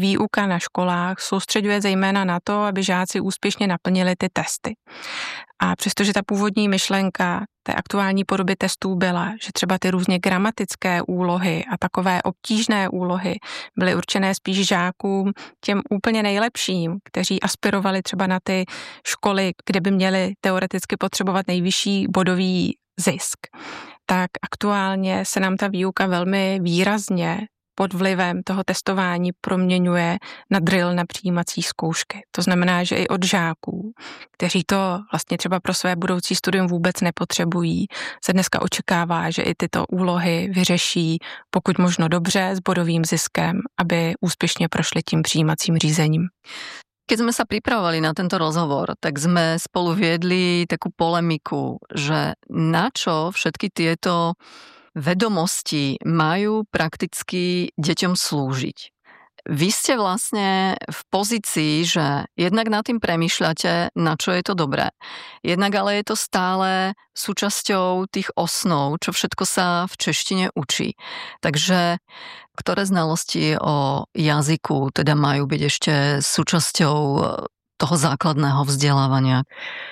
výuka na školách soustřeďuje zejména na to, aby žáci úspěšně naplnili ty testy. A přestože ta původní myšlenka té aktuální podoby testů byla, že třeba ty různě gramatické úlohy a takové obtížné úlohy byly určené spíš žákům těm úplně nejlepším, kteří aspirovali třeba na ty školy, kde by měli teoreticky potřebovat nejvyšší bodový zisk, tak aktuálně se nám ta výuka velmi výrazně pod vlivem toho testování proměňuje na drill na přijímací zkoušky. To znamená, že i od žáků, kteří to vlastně třeba pro své budoucí studium vůbec nepotřebují, se dneska očekává, že i tyto úlohy vyřeší pokud možno dobře s bodovým ziskem, aby úspěšně prošli tím přijímacím řízením. Keď sme sa pripravovali na tento rozhovor, tak sme spolu viedli takú polemiku, že na čo všetky tieto vedomosti majú prakticky deťom slúžiť. Vy ste vlastne v pozícii, že jednak nad tým premýšľate, na čo je to dobré. Jednak ale je to stále súčasťou tých osnov, čo všetko sa v češtine učí. Takže ktoré znalosti o jazyku teda majú byť ešte súčasťou toho základného vzdelávania?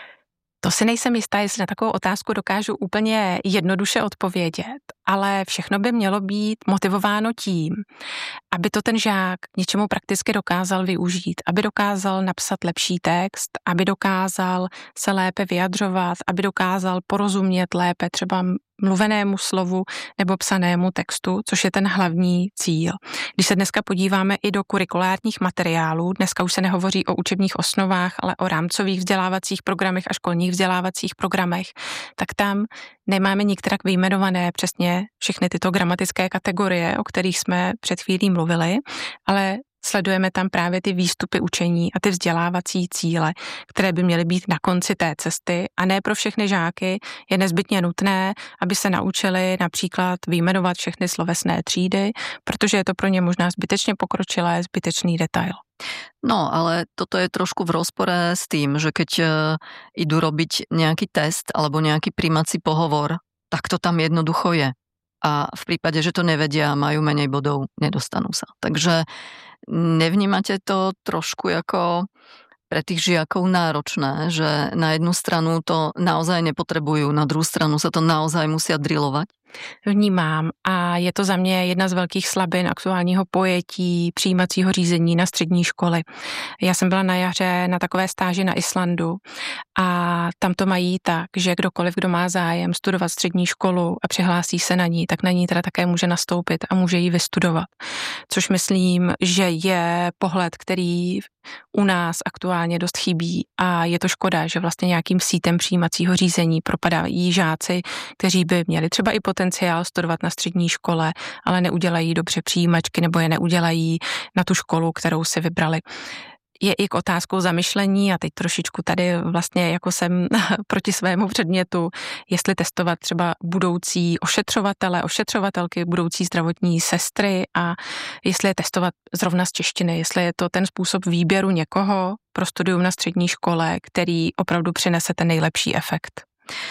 To si nejsem jistá, jestli na takovou otázku dokážu úplně jednoduše odpovědět, ale všechno by mělo být motivováno tím, aby to ten žák k něčemu prakticky dokázal využít, aby dokázal napsat lepší text, aby dokázal se lépe vyjadřovat, aby dokázal porozumět lépe třeba mluvenému slovu nebo psanému textu, což je ten hlavní cíl. Když se dneska podíváme i do kurikulárních materiálů, dneska už se nehovoří o učebních osnovách, ale o rámcových vzdělávacích programech a školních vzdělávacích programech, tak tam nemáme nikterak vyjmenované přesně všechny tyto gramatické kategorie, o kterých jsme před chvílí mluvili, ale sledujeme tam právě ty výstupy učení a ty vzdělávací cíle, které by měly být na konci té cesty a ne pro všechny žáky je nezbytně nutné, aby se naučili například vyjmenovat všechny slovesné třídy, protože je to pro ně možná zbytečně pokročilé, zbytečný detail. No, ale toto je trošku v rozpore s tým, že keď idú robiť nejaký test alebo nejaký prijímací pohovor, tak to tam jednoducho je. A v prípade, že to nevedia, majú menej bodov, nedostanú sa. Takže nevnímate to trošku ako pre tých žiakov náročné, že na jednu stranu to naozaj nepotrebujú, na druhou stranu sa to naozaj musia drillovať? Vnímám a je to za mě jedna z velkých slabin aktuálního pojetí přijímacího řízení na střední školy. Já jsem byla na jaře na takové stáži na Islandu a tam to mají tak, že kdokoliv, kdo má zájem studovat střední školu a přihlásí se na ní, tak na ní teda také může nastoupit a může ji vystudovat. Což myslím, že je pohled, který u nás aktuálně dost chybí a je to škoda, že vlastně nějakým sítem přijímacího řízení propadají žáci, kteří by měli třeba i potenciál studovat na střední škole, ale neudělají dobře přijímačky nebo je neudělají na tu školu, kterou si vybrali. Je i k otázkou zamyšlení a teď trošičku tady vlastně jako jsem proti svému předmětu, jestli testovat třeba budoucí ošetřovatele, ošetřovatelky, budoucí zdravotní sestry a jestli je testovat zrovna z češtiny, jestli je to ten způsob výběru někoho pro studium na střední škole, který opravdu přinese ten nejlepší efekt.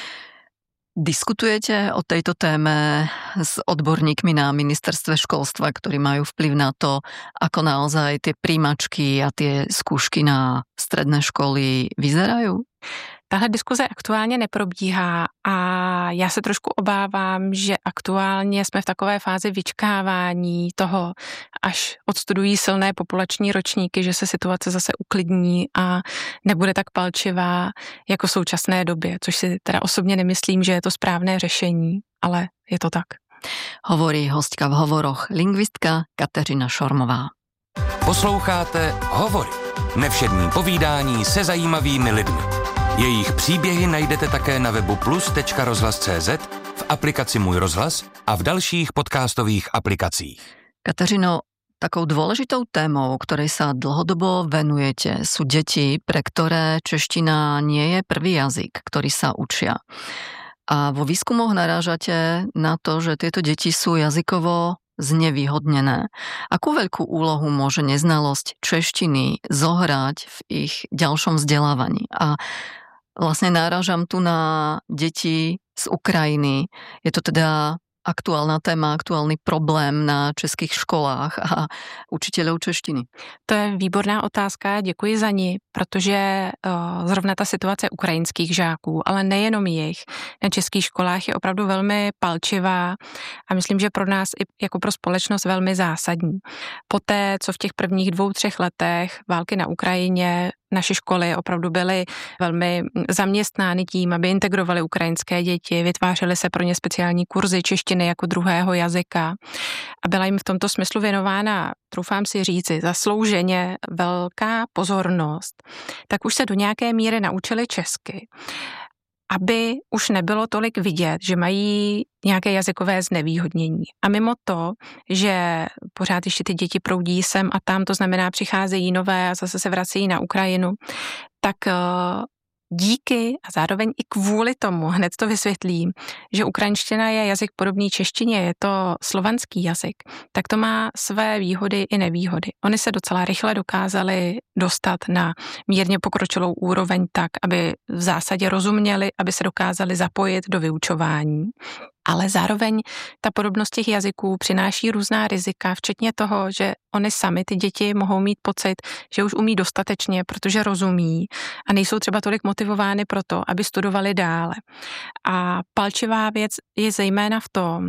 Diskutujete o tejto téme s odborníkmi na ministerstve školstva, ktorí majú vplyv na to, ako naozaj tie príjmačky a tie skúšky na stredné školy vyzerajú? Tahle diskuze aktuálně neprobíhá a já se trošku obávám, že aktuálně jsme v takové fázi vyčkávání toho, až odstudují silné populační ročníky, že se situace zase uklidní a nebude tak palčivá jako v současné době, což si teda osobně nemyslím, že je to správné řešení, ale je to tak. Hovorí hostka v hovoroch lingvistka Kateřina Šormová. Posloucháte Hovory. Nevšední povídání se zajímavými lidmi. Jejich příběhy najdete také na webu plus.rozhlas.cz, v aplikaci Můj rozhlas a v dalších podcastových aplikacích. Kateřino, takou dôležitou témou, ktorej sa dlhodobo venujete, sú deti, pre ktoré čeština nie je prvý jazyk, ktorý sa učia. A vo výskumoch narážate na to, že tieto deti sú jazykovo znevýhodnené. Akú veľkú úlohu môže neznalosť češtiny zohrať v ich ďalšom vzdelávaní? A vlastne náražam tu na deti z Ukrajiny. Je to teda aktuálna téma, aktuálny problém na českých školách a učiteľov češtiny? To je výborná otázka, děkuji za ní, protože zrovna ta situace ukrajinských žáků, ale nejenom jich, na českých školách je opravdu velmi palčivá a myslím, že pro nás i jako pro společnost velmi zásadní. Poté, co v těch prvních 2-3 letech války na Ukrajině naše školy opravdu byly velmi zaměstnány tím, aby integrovali ukrajinské děti, vytvářely se pro ně speciální kurzy češtiny jako druhého jazyka a byla jim v tomto smyslu věnována, troufám si říci, zaslouženě velká pozornost, tak už se do nějaké míry naučili česky, aby už nebylo tolik vidět, že mají nějaké jazykové znevýhodnění. A mimo to, že pořád ještě ty děti proudí sem a tam, to znamená přicházejí nové a zase se vracejí na Ukrajinu, tak díky a zároveň i kvůli tomu, hned to vysvětlím, že ukrajinština je jazyk podobný češtině, je to slovanský jazyk, tak to má své výhody i nevýhody. Oni se docela rychle dokázali dostat na mírně pokročilou úroveň tak, aby v zásadě rozuměli, aby se dokázali zapojit do vyučování. Ale zároveň ta podobnost těch jazyků přináší různá rizika, včetně toho, že oni sami, ty děti, mohou mít pocit, že už umí dostatečně, protože rozumí a nejsou třeba tolik motivovány pro to, aby studovali dále. A palčivá věc je zejména v tom,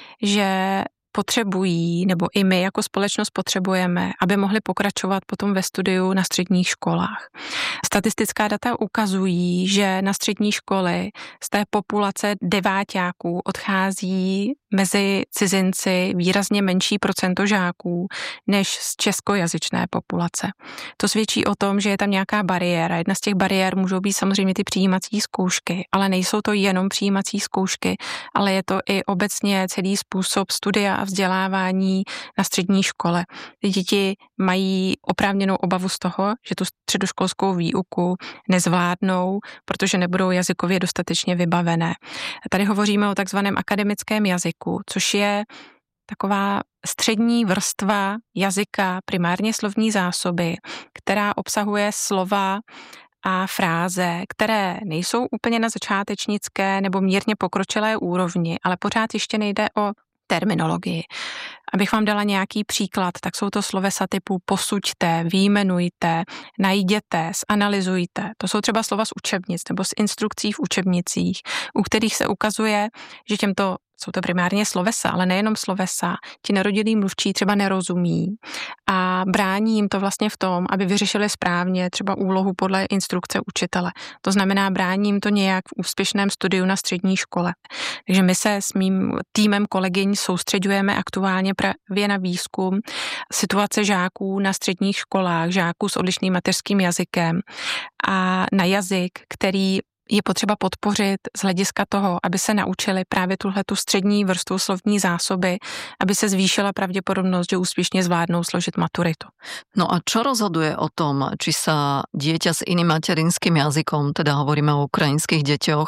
že potřebují, nebo i my jako společnost potřebujeme, aby mohli pokračovat potom ve studiu na středních školách. Statistická data ukazují, že na střední školy z té populace deváťáků odchází mezi cizinci výrazně menší procento žáků než z českojazyčné populace. To svědčí o tom, že je tam nějaká bariéra. Jedna z těch bariér můžou být samozřejmě ty přijímací zkoušky, ale nejsou to jenom přijímací zkoušky, ale je to i obecně celý způsob studia a vzdělávání na střední škole. Ty děti mají oprávněnou obavu z toho, že tu středoškolskou výuku nezvládnou, protože nebudou jazykově dostatečně vybavené. Tady hovoříme o takzvaném akademickém jazyku, což je taková střední vrstva jazyka, primárně slovní zásoby, která obsahuje slova a fráze, které nejsou úplně na začátečnické nebo mírně pokročilé úrovni, ale pořád ještě nejde o terminologii. Abych vám dala nějaký příklad, tak jsou to slovesa typu posuďte, vyjmenujte, najděte, zanalyzujte. To jsou třeba slova z učebnic nebo z instrukcí v učebnicích, u kterých se ukazuje, že těmto jsou to primárně slovesa, ale nejenom slovesa. Ti narodilí mluvčí třeba nerozumí a brání jim to vlastně v tom, aby vyřešili správně třeba úlohu podle instrukce učitele. To znamená, brání jim to nějak v úspěšném studiu na střední škole. Takže my se s mým týmem kolegyň soustředujeme aktuálně právě na výzkum situace žáků na středních školách, žáků s odlišným mateřským jazykem a na jazyk, který je potřeba podpořit z hlediska toho, aby se naučili právě tuhletu střední vrstvu slovní zásoby, aby se zvýšila pravděpodobnost, že úspěšně zvládnou složit maturitu. No a čo rozhoduje o tom, či sa dieťa s iným materinským jazykom, teda hovoríme o ukrajinských deťoch,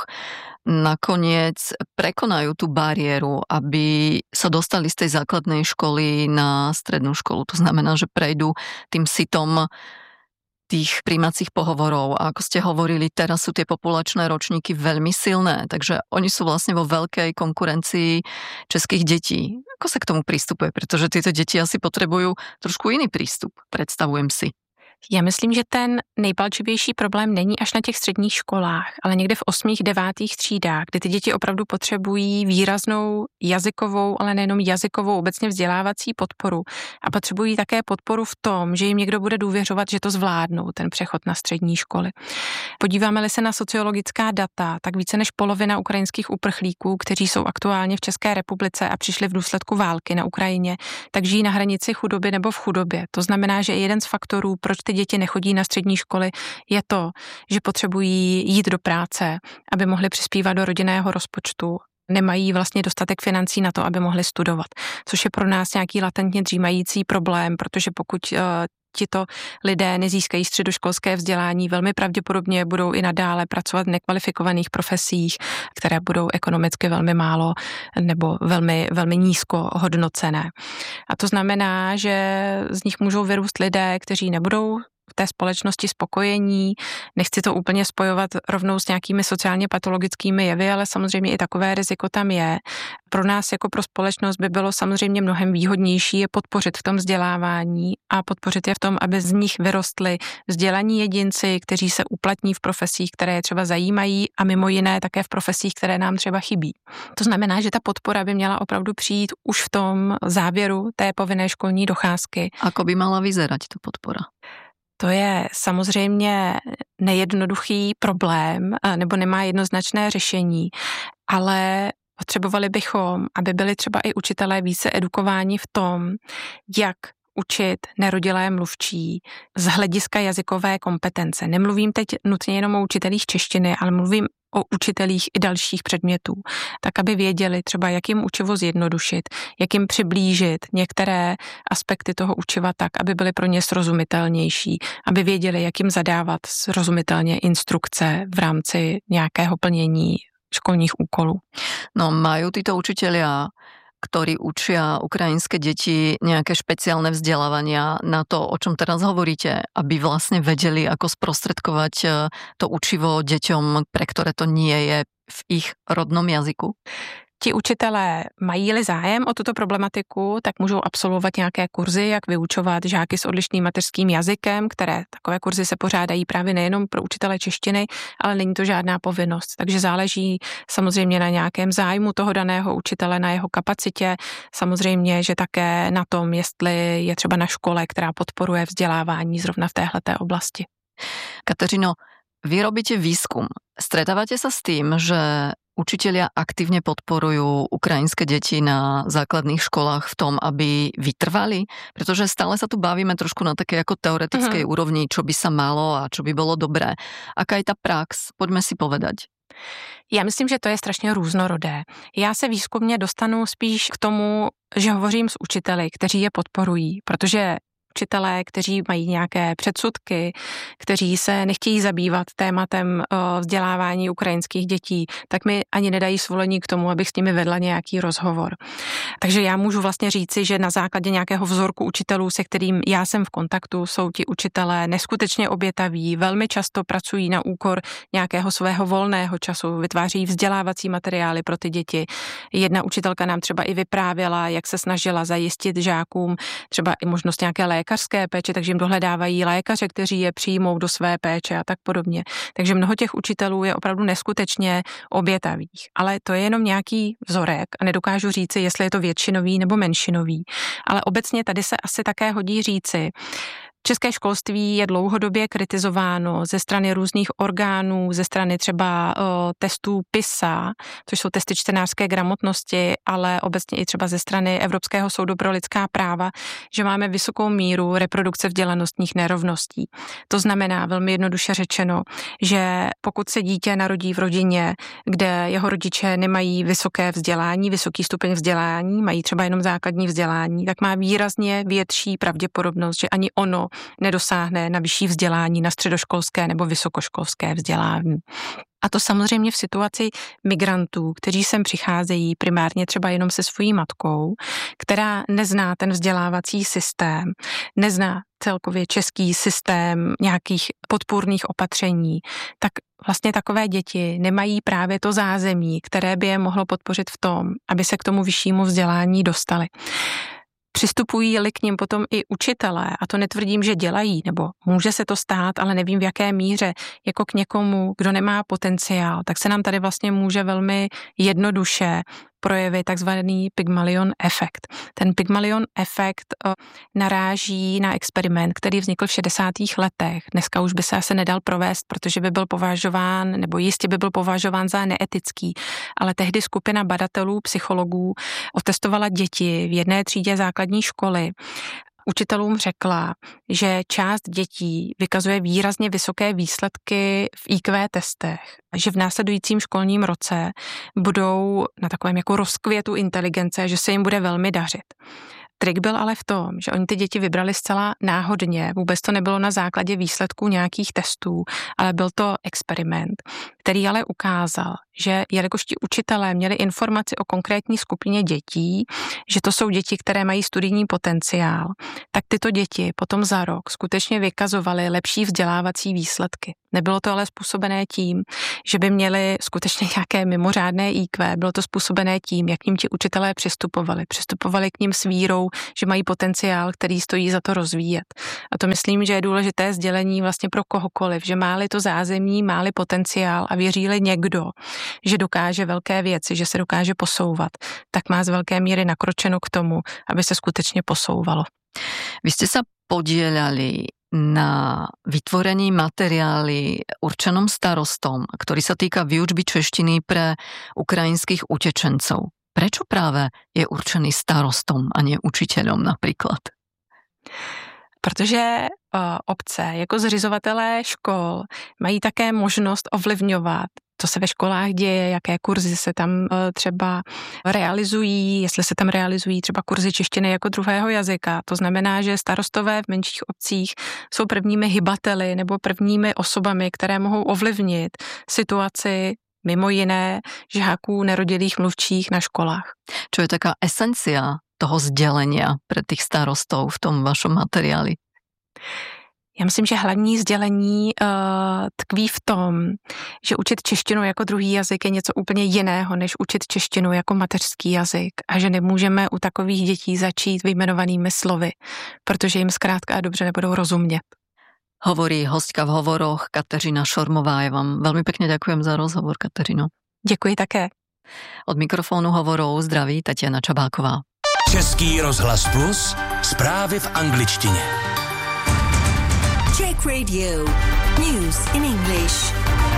nakoniec prekonajú tú bariéru, aby sa dostali z tej základnej školy na strednú školu. To znamená, že prejdú tým sitom tých prijímacích pohovorov. A ako ste hovorili, teraz sú tie populačné ročníky veľmi silné, takže oni sú vlastne vo veľkej konkurencii českých detí. Ako sa k tomu pristupuje? Pretože tieto deti asi potrebujú trošku iný prístup, predstavujem si. Já myslím, že ten nejpalčivější problém není až na těch středních školách, ale někde v 8., 9. třídách, kdy ty děti opravdu potřebují výraznou jazykovou, ale nejenom jazykovou, obecně vzdělávací podporu a potřebují také podporu v tom, že jim někdo bude důvěřovat, že to zvládnou, ten přechod na střední školy. Podíváme-li se na sociologická data, tak více než polovina ukrajinských uprchlíků, kteří jsou aktuálně v České republice a přišli v důsledku války na Ukrajině, tak žijí na hranici chudoby nebo v chudobě. To znamená, že jeden z faktorů, proč ty děti nechodí na střední školy, je to, že potřebují jít do práce, aby mohli přispívat do rodinného rozpočtu. Nemají vlastně dostatek financí na to, aby mohli studovat, což je pro nás nějaký latentně dřímající problém, protože pokud tito lidé nezískají středoškolské vzdělání, velmi pravděpodobně budou i nadále pracovat v nekvalifikovaných profesích, které budou ekonomicky velmi málo nebo velmi, velmi nízko hodnocené. A to znamená, že z nich můžou vyrůst lidé, kteří nebudou v té společnosti spokojení. Nechci to úplně spojovat rovnou s nějakými sociálně patologickými jevy, ale samozřejmě i takové riziko tam je. Pro nás jako pro společnost by bylo samozřejmě mnohem výhodnější je podpořit v tom vzdělávání a podpořit je v tom, aby z nich vyrostli vzdělaní jedinci, kteří se uplatní v profesích, které je třeba zajímají a mimo jiné také v profesích, které nám třeba chybí. To znamená, že ta podpora by měla opravdu přijít už v tom závěru té povinné školní docházky. Ako by mala vyzerať ta podpora? To je samozřejmě nejednoduchý problém nebo nemá jednoznačné řešení, ale potřebovali bychom, aby byli třeba i učitelé více edukováni v tom, jak učit nerodilé mluvčí z hlediska jazykové kompetence. Nemluvím teď nutně jenom o učitelích češtiny, ale mluvím o učitelích i dalších předmětů, tak aby věděli třeba, jak jim učivo zjednodušit, jak jim přiblížit některé aspekty toho učiva tak, aby byly pro ně srozumitelnější, aby věděli, jak jim zadávat srozumitelně instrukce v rámci nějakého plnění školních úkolů. No, majú títo učitelia, ktorí učia ukrajinské deti, nejaké špeciálne vzdelávania na to, o čom teraz hovoríte, aby vlastne vedeli, ako sprostredkovať to učivo deťom, pre ktoré to nie je v ich rodnom jazyku? Ti učitelé mají-li zájem o tuto problematiku, tak můžou absolvovat nějaké kurzy, jak vyučovat žáky s odlišným mateřským jazykem, které takové kurzy se pořádají právě nejenom pro učitele češtiny, ale není to žádná povinnost. Takže záleží samozřejmě na nějakém zájmu toho daného učitele, na jeho kapacitě, samozřejmě, že také na tom, jestli je třeba na škole, která podporuje vzdělávání zrovna v téhleté oblasti. Kateřino, vy robíte výskum. Stretávate sa s tým, že učitelia aktívne podporujú ukrajinské deti na základných školách v tom, aby vytrvali? Pretože stále sa tu bavíme trošku na také ako teoretickej úrovni, čo by sa malo a čo by bolo dobré. Aká je tá prax? Poďme si povedať. Já myslím, že to je strašně různorodé. Já se výzkumně dostanu spíš k tomu, že hovořím s učiteli, kteří je podporují, protože učitelé, kteří mají nějaké předsudky, kteří se nechtějí zabývat tématem vzdělávání ukrajinských dětí, tak mi ani nedají svolení k tomu, abych s nimi vedla nějaký rozhovor. Takže já můžu vlastně říci, že na základě nějakého vzorku učitelů, se kterým já jsem v kontaktu, jsou ti učitelé neskutečně obětaví, velmi často pracují na úkor nějakého svého volného času, vytváří vzdělávací materiály pro ty děti. Jedna učitelka nám třeba i vyprávěla, jak se snažila zajistit žákům třeba i možnost nějaké lékařské péče, takže jim dohledávají lékaře, kteří je přijmou do své péče a tak podobně. Takže mnoho těch učitelů je opravdu neskutečně obětavých. Ale to je jenom nějaký vzorek a nedokážu říci, jestli je to většinový nebo menšinový. Ale obecně tady se asi také hodí říci, české školství je dlouhodobě kritizováno ze strany různých orgánů, ze strany třeba testů PISA, což jsou testy čtenářské gramotnosti, ale obecně i třeba ze strany Evropského soudu pro lidská práva, že máme vysokou míru reprodukce vzdělanostních nerovností. To znamená velmi jednoduše řečeno, že pokud se dítě narodí v rodině, kde jeho rodiče nemají vysoké vzdělání, vysoký stupeň vzdělání, mají třeba jenom základní vzdělání, tak má výrazně větší pravděpodobnost, že ani ono nedosáhne na vyšší vzdělání, na středoškolské nebo vysokoškolské vzdělání. A to samozřejmě v situaci migrantů, kteří sem přicházejí primárně třeba jenom se svojí matkou, která nezná ten vzdělávací systém, nezná celkově český systém nějakých podpůrných opatření, tak vlastně takové děti nemají právě to zázemí, které by je mohlo podpořit v tom, aby se k tomu vyššímu vzdělání dostali. Přistupují-li k nim potom i učitelé, a to netvrdím, že dělají, nebo může se to stát, ale nevím v jaké míře, jako k někomu, kdo nemá potenciál, tak se nám tady vlastně může velmi jednoduše projevit takzvaný Pygmalion efekt. Ten Pygmalion efekt naráží na experiment, který vznikl v 60. letech. Dneska už by se asi nedal provést, protože by byl považován, nebo jistě by byl považován za neetický. Ale tehdy skupina badatelů, psychologů otestovala děti v jedné třídě základní školy. Učitelům řekla, že část dětí vykazuje výrazně vysoké výsledky v IQ testech, že v následujícím školním roce budou na takovém jako rozkvětu inteligence, že se jim bude velmi dařit. Trik byl ale v tom, že oni ty děti vybrali zcela náhodně, vůbec to nebylo na základě výsledků nějakých testů, ale byl to experiment, který ale ukázal, že jelikož ti učitelé měli informaci o konkrétní skupině dětí, že to jsou děti, které mají studijní potenciál, tak tyto děti potom za rok skutečně vykazovaly lepší vzdělávací výsledky. Nebylo to ale způsobené tím, že by měli skutečně nějaké mimořádné IQ, bylo to způsobené tím, jak k ním ti učitelé přistupovali. Přistupovali k ním s vírou, že mají potenciál, který stojí za to rozvíjet. A to myslím, že je důležité sdělení vlastně pro kohokoliv, že má-li to zázemí, má-li potenciál a věří-li někdo, že dokáže velké věci, že se dokáže posouvat, tak má z velké míry nakročeno k tomu, aby se skutečně posouvalo. Vy ste sa podieľali na vytvorení materiály určenom starostom, ktorý sa týka výučby češtiny pre ukrajinských utečencov. Prečo práve je určený starostom a nie učiteľom napríklad? Protože obce jako zřizovatelé škol mají také možnost ovlivňovat, co se ve školách děje, jaké kurzy se tam třeba realizují, jestli se tam realizují třeba kurzy češtiny jako druhého jazyka. To znamená, že starostové v menších obcích jsou prvními hybateli nebo prvními osobami, které mohou ovlivnit situaci mimo jiné žáků nerodilých mluvčích na školách. Čo je taká esencia toho sdělenia pre tých starostov v tom vašom materiáli? Já myslím, že hlavní sdělení tkví v tom, že učit češtinu jako druhý jazyk je něco úplně jiného, než učit češtinu jako mateřský jazyk a že nemůžeme u takových dětí začít vyjmenovanými slovy, protože jim zkrátka a dobře nebudou rozumět. Hovorí hostka v hovoroch Kateřina Šormová. Ja vám veľmi pekne ďakujem za rozhovor, Kateřino. Děkuji také. Od mikrofónu hovorov zdraví Tatiana Čabáková. Český rozhlas Plus, zprávy v angličtině. Czech Radio. News in English.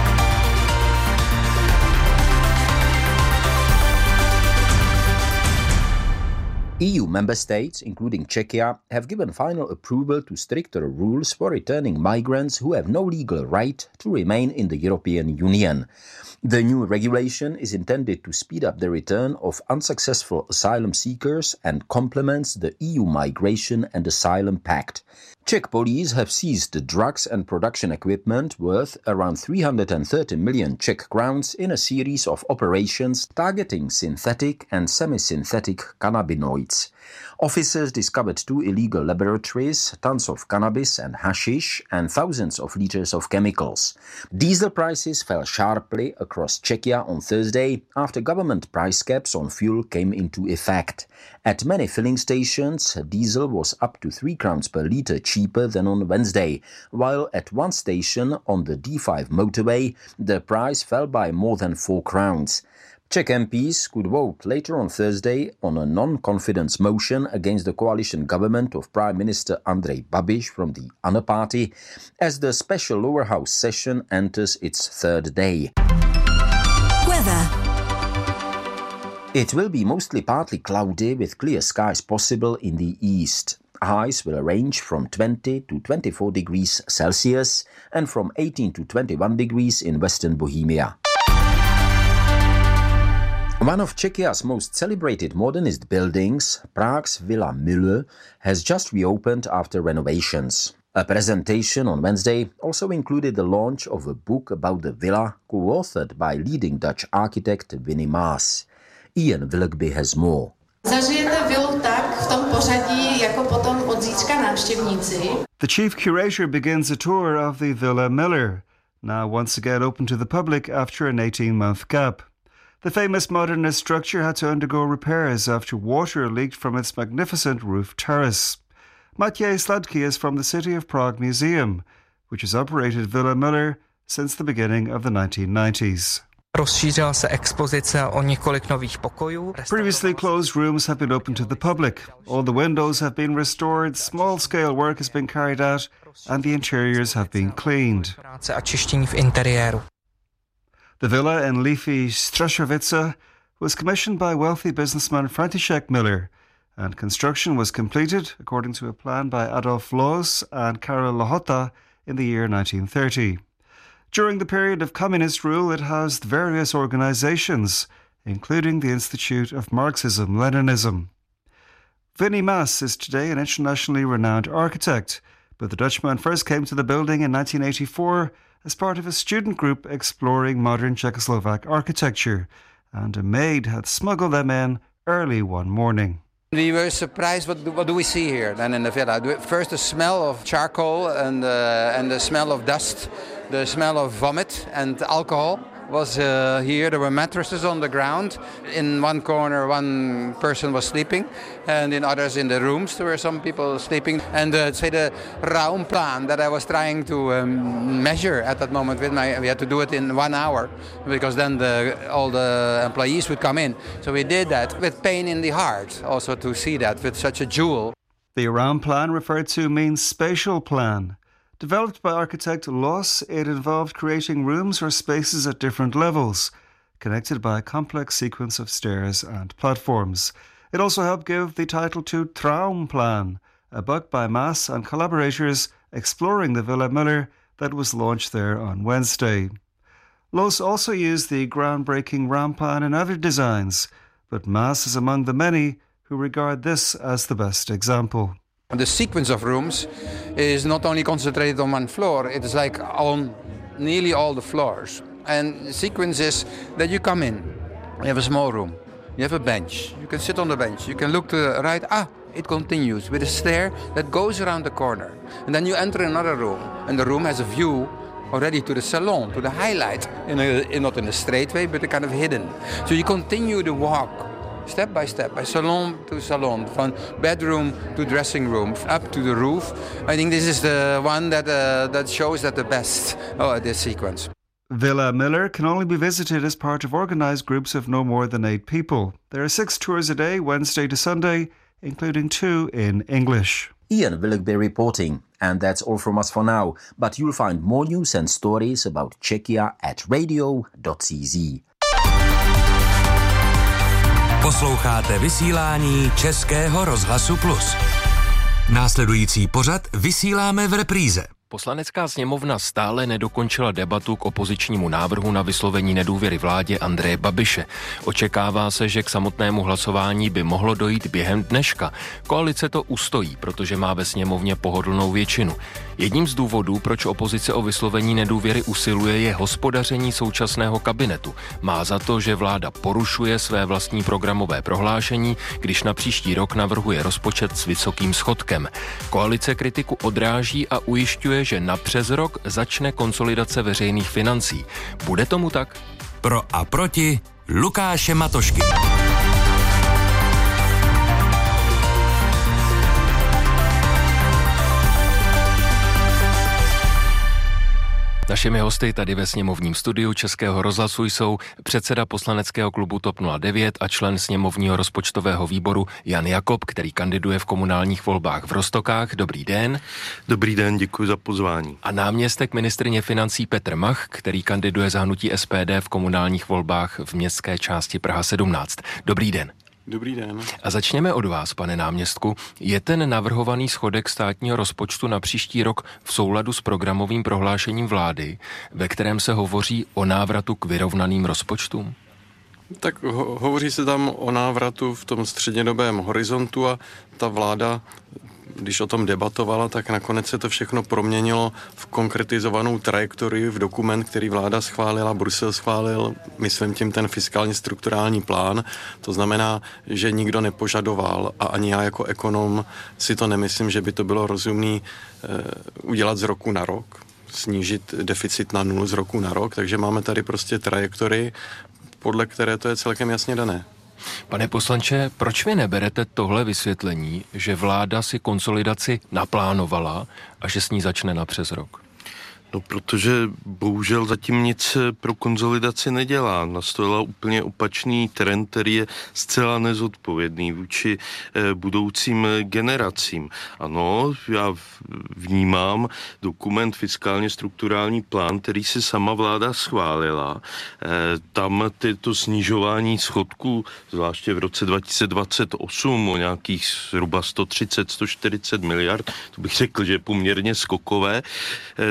EU member states, including Czechia, have given final approval to stricter rules for returning migrants who have no legal right to remain in the European Union. The new regulation is intended to speed up the return of unsuccessful asylum seekers and complements the EU Migration and Asylum Pact. Czech police have seized drugs and production equipment worth around 330 million Czech crowns in a series of operations targeting synthetic and semi-synthetic cannabinoids. Officers discovered 2 illegal laboratories, tons of cannabis and hashish, and thousands of liters of chemicals. Diesel prices fell sharply across Czechia on Thursday after government price caps on fuel came into effect. At many filling stations, diesel was up to 3 crowns per litre cheaper than on Wednesday, while at one station on the D5 motorway, the price fell by more than 4 crowns. Czech MPs could vote later on Thursday on a non-confidence motion against the coalition government of Prime Minister Andrej Babiš from the ANA party as the special lower house session enters its 3rd day. Weather. It will be mostly partly cloudy with clear skies possible in the east. Highs will range from 20 to 24 degrees Celsius and from 18 to 21 degrees in western Bohemia. One of Czechia's most celebrated modernist buildings, Prague's Villa Müller, has just reopened after renovations. A presentation on Wednesday also included the launch of a book about the villa co-authored by leading Dutch architect Winnie Maas. Ian Willoughby has more. Zažijete vilu tak v tom pořadí, jako potom od zítřka návštěvníci. The chief curator begins a tour of the Villa Müller, now once again open to the public after an 18-month gap. The famous modernist structure had to undergo repairs after water leaked from its magnificent roof terrace. Maciej Sladky is from the City of Prague Museum, which has operated Villa Müller since the beginning of the 1990s. Rozšířila se expozice o několik nových pokojů. Previously closed rooms have been opened to the public. All the windows have been restored, small-scale work has been carried out, and the interiors have been cleaned. Práce a čištění v interiéru. The villa in leafy Straszowice was commissioned by wealthy businessman František Müller, and construction was completed according to a plan by Adolf Loos and Karel Lohota in the year 1930. During the period of communist rule, it housed various organizations, including the Institute of Marxism-Leninism. Winnie Maas is today an internationally renowned architect, but the Dutchman first came to the building in 1984 as part of a student group exploring modern Czechoslovak architecture, and a maid had smuggled them in early one morning. We were surprised, what do we see here then in the villa? First the smell of charcoal and the smell of dust, the smell of vomit and alcohol was here. There were mattresses on the ground. In one corner one person was sleeping, and in others in the rooms there were some people sleeping. And the Raumplan that I was trying to measure at that moment we had to do it in 1 hour, because then all the employees would come in. So we did that with pain in the heart, also to see that with such a jewel. The Raumplan referred to means spatial plan. Developed by architect Loss, it involved creating rooms or spaces at different levels, connected by a complex sequence of stairs and platforms. It also helped give the title to Traumplan, a book by Maas and collaborators exploring the Villa Müller that was launched there on Wednesday. Loss also used the groundbreaking Raumplan in other designs, but Maas is among the many who regard this as the best example. The sequence of rooms is not only concentrated on one floor, it is like on nearly all the floors. And the sequence is that you come in, you have a small room, you have a bench, you can sit on the bench, you can look to the right, it continues with a stair that goes around the corner. And then you enter another room, and the room has a view already to the salon, to the highlight, not in a straight way, but a kind of hidden. So you continue the walk, step by step, by salon to salon, from bedroom to dressing room, up to the roof. I think this is the one that shows that the best this sequence. Villa Müller can only be visited as part of organised groups of no more than 8 people. There are 6 tours a day, Wednesday to Sunday, including 2 in English. Ian Willoughby reporting. And that's all from us for now. But you'll find more news and stories about Czechia at radio.cz. Posloucháte vysílání Českého rozhlasu Plus. Následující pořad vysíláme v repríze. Poslanecká sněmovna stále nedokončila debatu k opozičnímu návrhu na vyslovení nedůvěry vládě Andreje Babiše. Očekává se, že k samotnému hlasování by mohlo dojít během dneška. Koalice to ustojí, protože má ve sněmovně pohodlnou většinu. Jedním z důvodů, proč opozice o vyslovení nedůvěry usiluje, je hospodaření současného kabinetu. Má za to, že vláda porušuje své vlastní programové prohlášení, když na příští rok navrhuje rozpočet s vysokým schodkem. Koalice kritiku odráží a ujišťuje, že napřes rok začne konsolidace veřejných financí. Bude tomu tak? Pro a proti Lukáše Matošky. Našimi hosty tady ve sněmovním studiu Českého rozhlasu jsou předseda poslaneckého klubu TOP 09 a člen sněmovního rozpočtového výboru Jan Jakob, který kandiduje v komunálních volbách v Roztokách. Dobrý den. Dobrý den, děkuji za pozvání. A náměstek ministryně financí Petr Mach, který kandiduje za hnutí SPD v komunálních volbách v městské části Praha 17. Dobrý den. Dobrý den. A začněme od vás, pane náměstku. Je ten navrhovaný schodek státního rozpočtu na příští rok v souladu s programovým prohlášením vlády, ve kterém se hovoří o návratu k vyrovnaným rozpočtům? Tak hovoří se tam o návratu v tom střednědobém horizontu a ta vláda, když o tom debatovala, tak nakonec se to všechno proměnilo v konkretizovanou trajektorii, v dokument, který vláda schválila, Brusel schválil, myslím tím ten fiskálně strukturální plán. To znamená, že nikdo nepožadoval a ani já jako ekonom si to nemyslím, že by to bylo rozumné udělat z roku na rok, snížit deficit na 0 z roku na rok, takže máme tady prostě trajektorii, podle které to je celkem jasně dané. Pane poslanče, proč vy neberete tohle vysvětlení, že vláda si konsolidaci naplánovala a že s ní začne napřes rok? No, protože bohužel zatím nic pro konsolidaci nedělá. Nastolila úplně opačný trend, který je zcela nezodpovědný vůči budoucím generacím. Ano, já vnímám dokument fiskálně strukturální plán, který si sama vláda schválila. Tam to snižování schodků, zvláště v roce 2028 o nějakých zhruba 130-140 miliard, to bych řekl, že je poměrně skokové, tak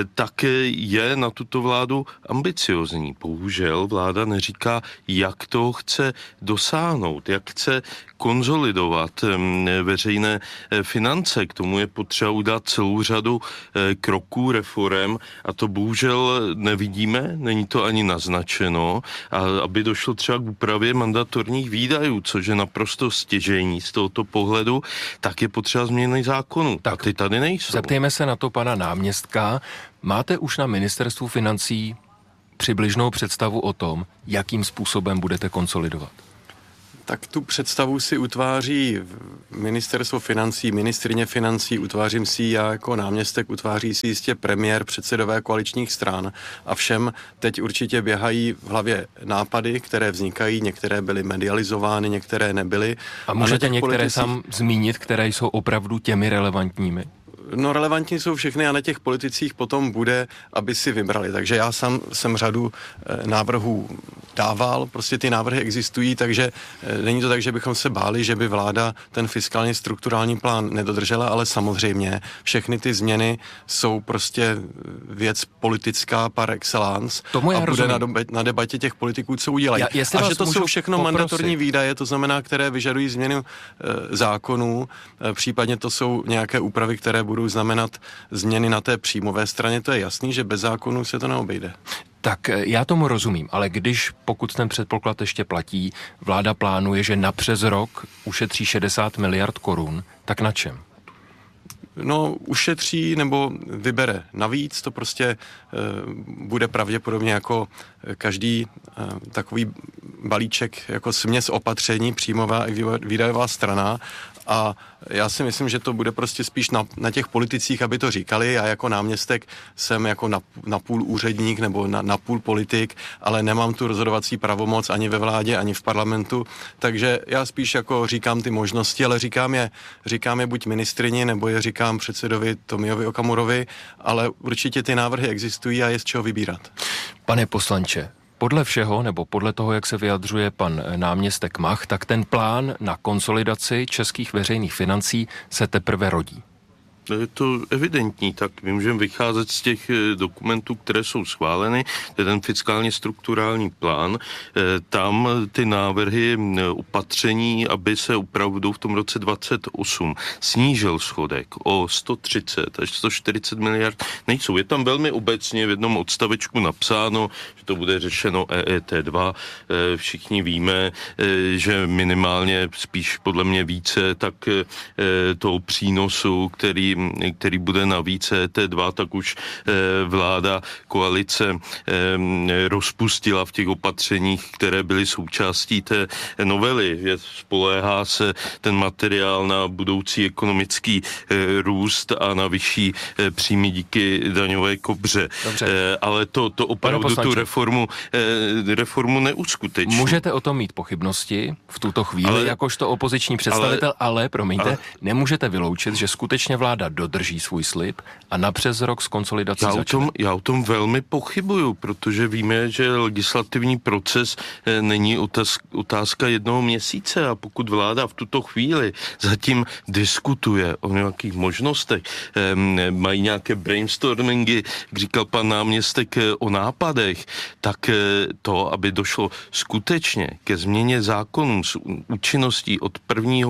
je na tuto vládu ambiciozní. Bohužel vláda neříká, jak to chce dosáhnout, jak chce konsolidovat veřejné finance. K tomu je potřeba udělat celou řadu kroků, reforem a to bohužel nevidíme, není to ani naznačeno, a aby došlo třeba k úpravě mandatorních výdajů, což je naprosto stěžejní z tohoto pohledu, tak je potřeba změny zákonů. Tak, a ty tady nejsou. Zeptejme se na to pana náměstka. Máte už na ministerstvu financí přibližnou představu o tom, jakým způsobem budete konsolidovat? Tak tu představu si utváří ministerstvo financí, ministryně financí, utvářím si ji já jako náměstek, utváří si jistě premiér, předsedové koaličních stran a všem teď určitě běhají v hlavě nápady, které vznikají, některé byly medializovány, některé nebyly. A můžete některé sám zmínit, které jsou opravdu těmi relevantními? No relevantní jsou všechny a na těch politicích potom bude, aby si vybrali. Takže já sám jsem řadu návrhů dával, prostě ty návrhy existují, takže není to tak, že bychom se báli, že by vláda ten fiskálně strukturální plán nedodržela, ale samozřejmě všechny ty změny jsou prostě věc politická par excellence a bude na debatě těch politiků, co udělají. A že to jsou všechno mandatorní výdaje, to znamená, které vyžadují změnu zákonů, případně to jsou nějaké úpravy, které budou znamenat změny na té příjmové straně, to je jasný, že bez zákonů se to neobejde. Tak já tomu rozumím, ale pokud ten předpoklad ještě platí, vláda plánuje, že na přes rok ušetří 60 miliard korun, tak na čem? No, ušetří nebo vybere navíc, to prostě bude pravděpodobně jako každý takový balíček, jako směs opatření, příjmová i výdajová strana. A já si myslím, že to bude prostě spíš na těch politicích, aby to říkali. Já jako náměstek jsem jako na půl úředník nebo na půl politik, ale nemám tu rozhodovací pravomoc ani ve vládě, ani v parlamentu. Takže já spíš jako říkám ty možnosti, ale říkám je buď ministrini, nebo je říkám předsedovi Tomiovi Okamurovi, ale určitě ty návrhy existují a je z čeho vybírat. Pane poslanče, podle všeho, nebo podle toho, jak se vyjadřuje pan náměstek Mach, tak ten plán na konsolidaci českých veřejných financí se teprve rodí. Je to evidentní, tak my můžeme vycházet z těch dokumentů, které jsou schváleny, to je ten fiskálně strukturální plán, tam ty návrhy opatření, aby se opravdu v tom roce 28 snížil schodek o 130 až 140 miliard nejsou. Je tam velmi obecně v jednom odstavečku napsáno, že to bude řešeno EET2, všichni víme, že minimálně spíš podle mě více, tak toho přínosu, který bude navíc EET2, tak už vláda, koalice rozpustila v těch opatřeních, které byly součástí té novely. Spoléhá se ten materiál na budoucí ekonomický růst a na vyšší příjmy díky daňové kobře. Ale to opravdu tu reformu neuskuteční. Můžete o tom mít pochybnosti v tuto chvíli, jakožto opoziční představitel, ale nemůžete vyloučit, že skutečně vláda dodrží svůj slib a napřes rok s konsolidací začne. Já o tom velmi pochybuju, protože víme, že legislativní proces není otázka jednoho měsíce a pokud vláda v tuto chvíli zatím diskutuje o nějakých možnostech, mají nějaké brainstormingy, jak říkal pan náměstek, o nápadech, tak to, aby došlo skutečně ke změně zákonů s účinností od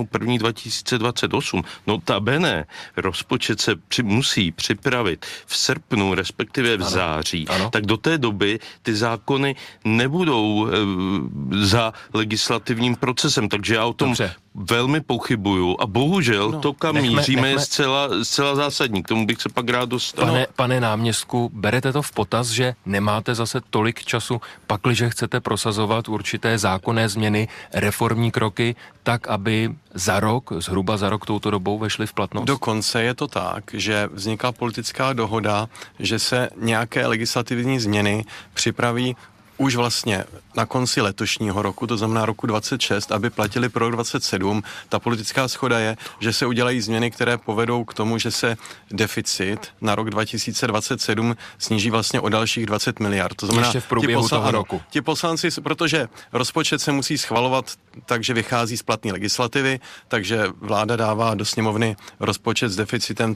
1.1.2028, notabene rozpočet se musí připravit v srpnu, respektive v září, tak do té doby ty zákony nebudou za legislativním procesem, takže já o tom velmi pochybuju a bohužel to, kam míříme, je zcela zásadní. K tomu bych se pak rád dostal. Pane náměstku, berete to v potaz, že nemáte zase tolik času, pakliže chcete prosazovat určité zákonné změny, reformní kroky, tak, aby zhruba za rok touto dobou vešly v platnost? Dokonce je to tak, že vzniká politická dohoda, že se nějaké legislativní změny připraví už vlastně na konci letošního roku, to znamená roku 26, aby platili pro rok 27. Ta politická shoda je, že se udělají změny, které povedou k tomu, že se deficit na rok 2027 sníží vlastně o dalších 20 miliard. To znamená, ještě v průběhu toho roku. Ti poslanci, protože rozpočet se musí schvalovat tak, že vychází z platné legislativy, takže vláda dává do sněmovny rozpočet s deficitem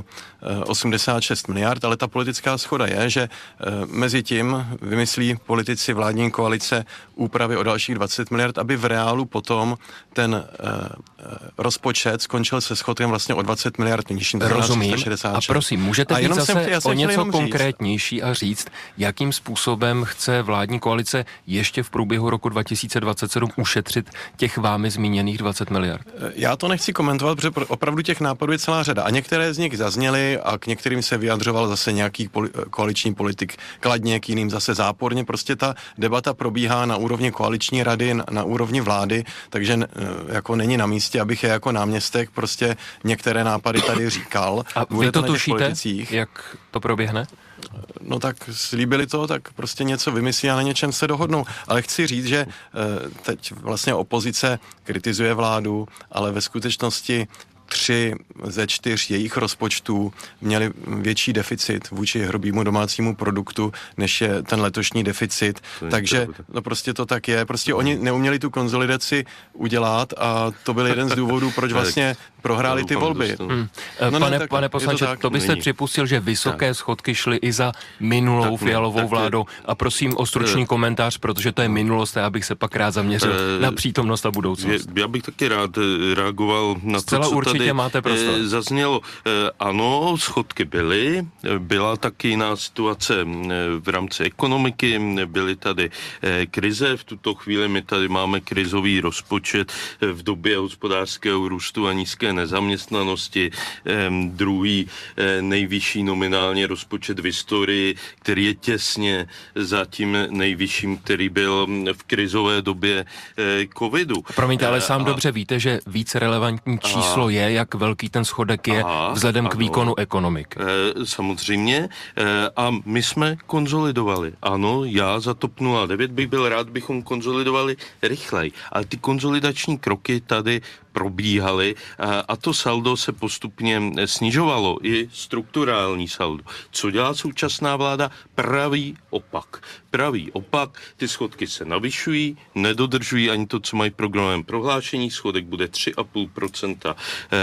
386 miliard, ale ta politická shoda je, že mezi tím vymyslí politici vládní koalice úpravy o dalších 20 miliard, aby v reálu potom ten rozpočet skončil se schodkem vlastně o 20 miliard nižším. Rozumím. A prosím, můžete být zase o něco konkrétnější a říct, jakým způsobem chce vládní koalice ještě v průběhu roku 2027 ušetřit těch vámi zmíněných 20 miliard? Já to nechci komentovat, protože opravdu těch nápadů je celá řada. A některé z nich zazněly a k některým se vyjadřoval zase nějaký koaliční politik kladně, k jiným zase záporně. Prostě ta debata probíhá na úrovni koaliční rady, na úrovni vlády, takže jako není na místě, abych je jako náměstek prostě některé nápady tady říkal. A vy to tušíte, jak to proběhne? No tak slíbili to, tak prostě něco vymyslí a na něčem se dohodnou. Ale chci říct, že teď vlastně opozice kritizuje vládu, ale ve skutečnosti 3 ze 4 jejich rozpočtů měli větší deficit vůči hrubému domácímu produktu, než je ten letošní deficit. Takže no prostě to tak je. Prostě oni neuměli tu konsolidaci udělat a to byl jeden z důvodů, proč vlastně prohráli ty volby. Pane poslanče, to byste připustil, že vysoké schodky šly i za minulou Fialovou vládou. A prosím o stručný komentář, protože to je minulost a já bych se pak rád zaměřil na přítomnost a budoucnost. Já bych taky rád reagoval na to, co tady máte prostor. Zaznělo. Ano, schodky byly, byla taky jiná situace v rámci ekonomiky, byly tady krize, v tuto chvíli my tady máme krizový rozpočet v době hospodářského růstu a nízké nezaměstnanosti, druhý nejvyšší nominálně rozpočet v historii, který je těsně za tím nejvyšším, který byl v krizové době covidu. Promiňte, ale sám dobře víte, že víc relevantní číslo je, jak velký ten schodek je vzhledem k výkonu ekonomik. Samozřejmě. A my jsme konsolidovali. Ano, já za TOP 09 bych byl rád, bychom konsolidovali rychleji. Ale ty konsolidační kroky tady probíhaly a to saldo se postupně snižovalo, i strukturální saldo. Co dělá současná vláda? Pravý opak. Ty schodky se navyšují, nedodržují ani to, co mají v programovém prohlášení. Schodek bude 3,5%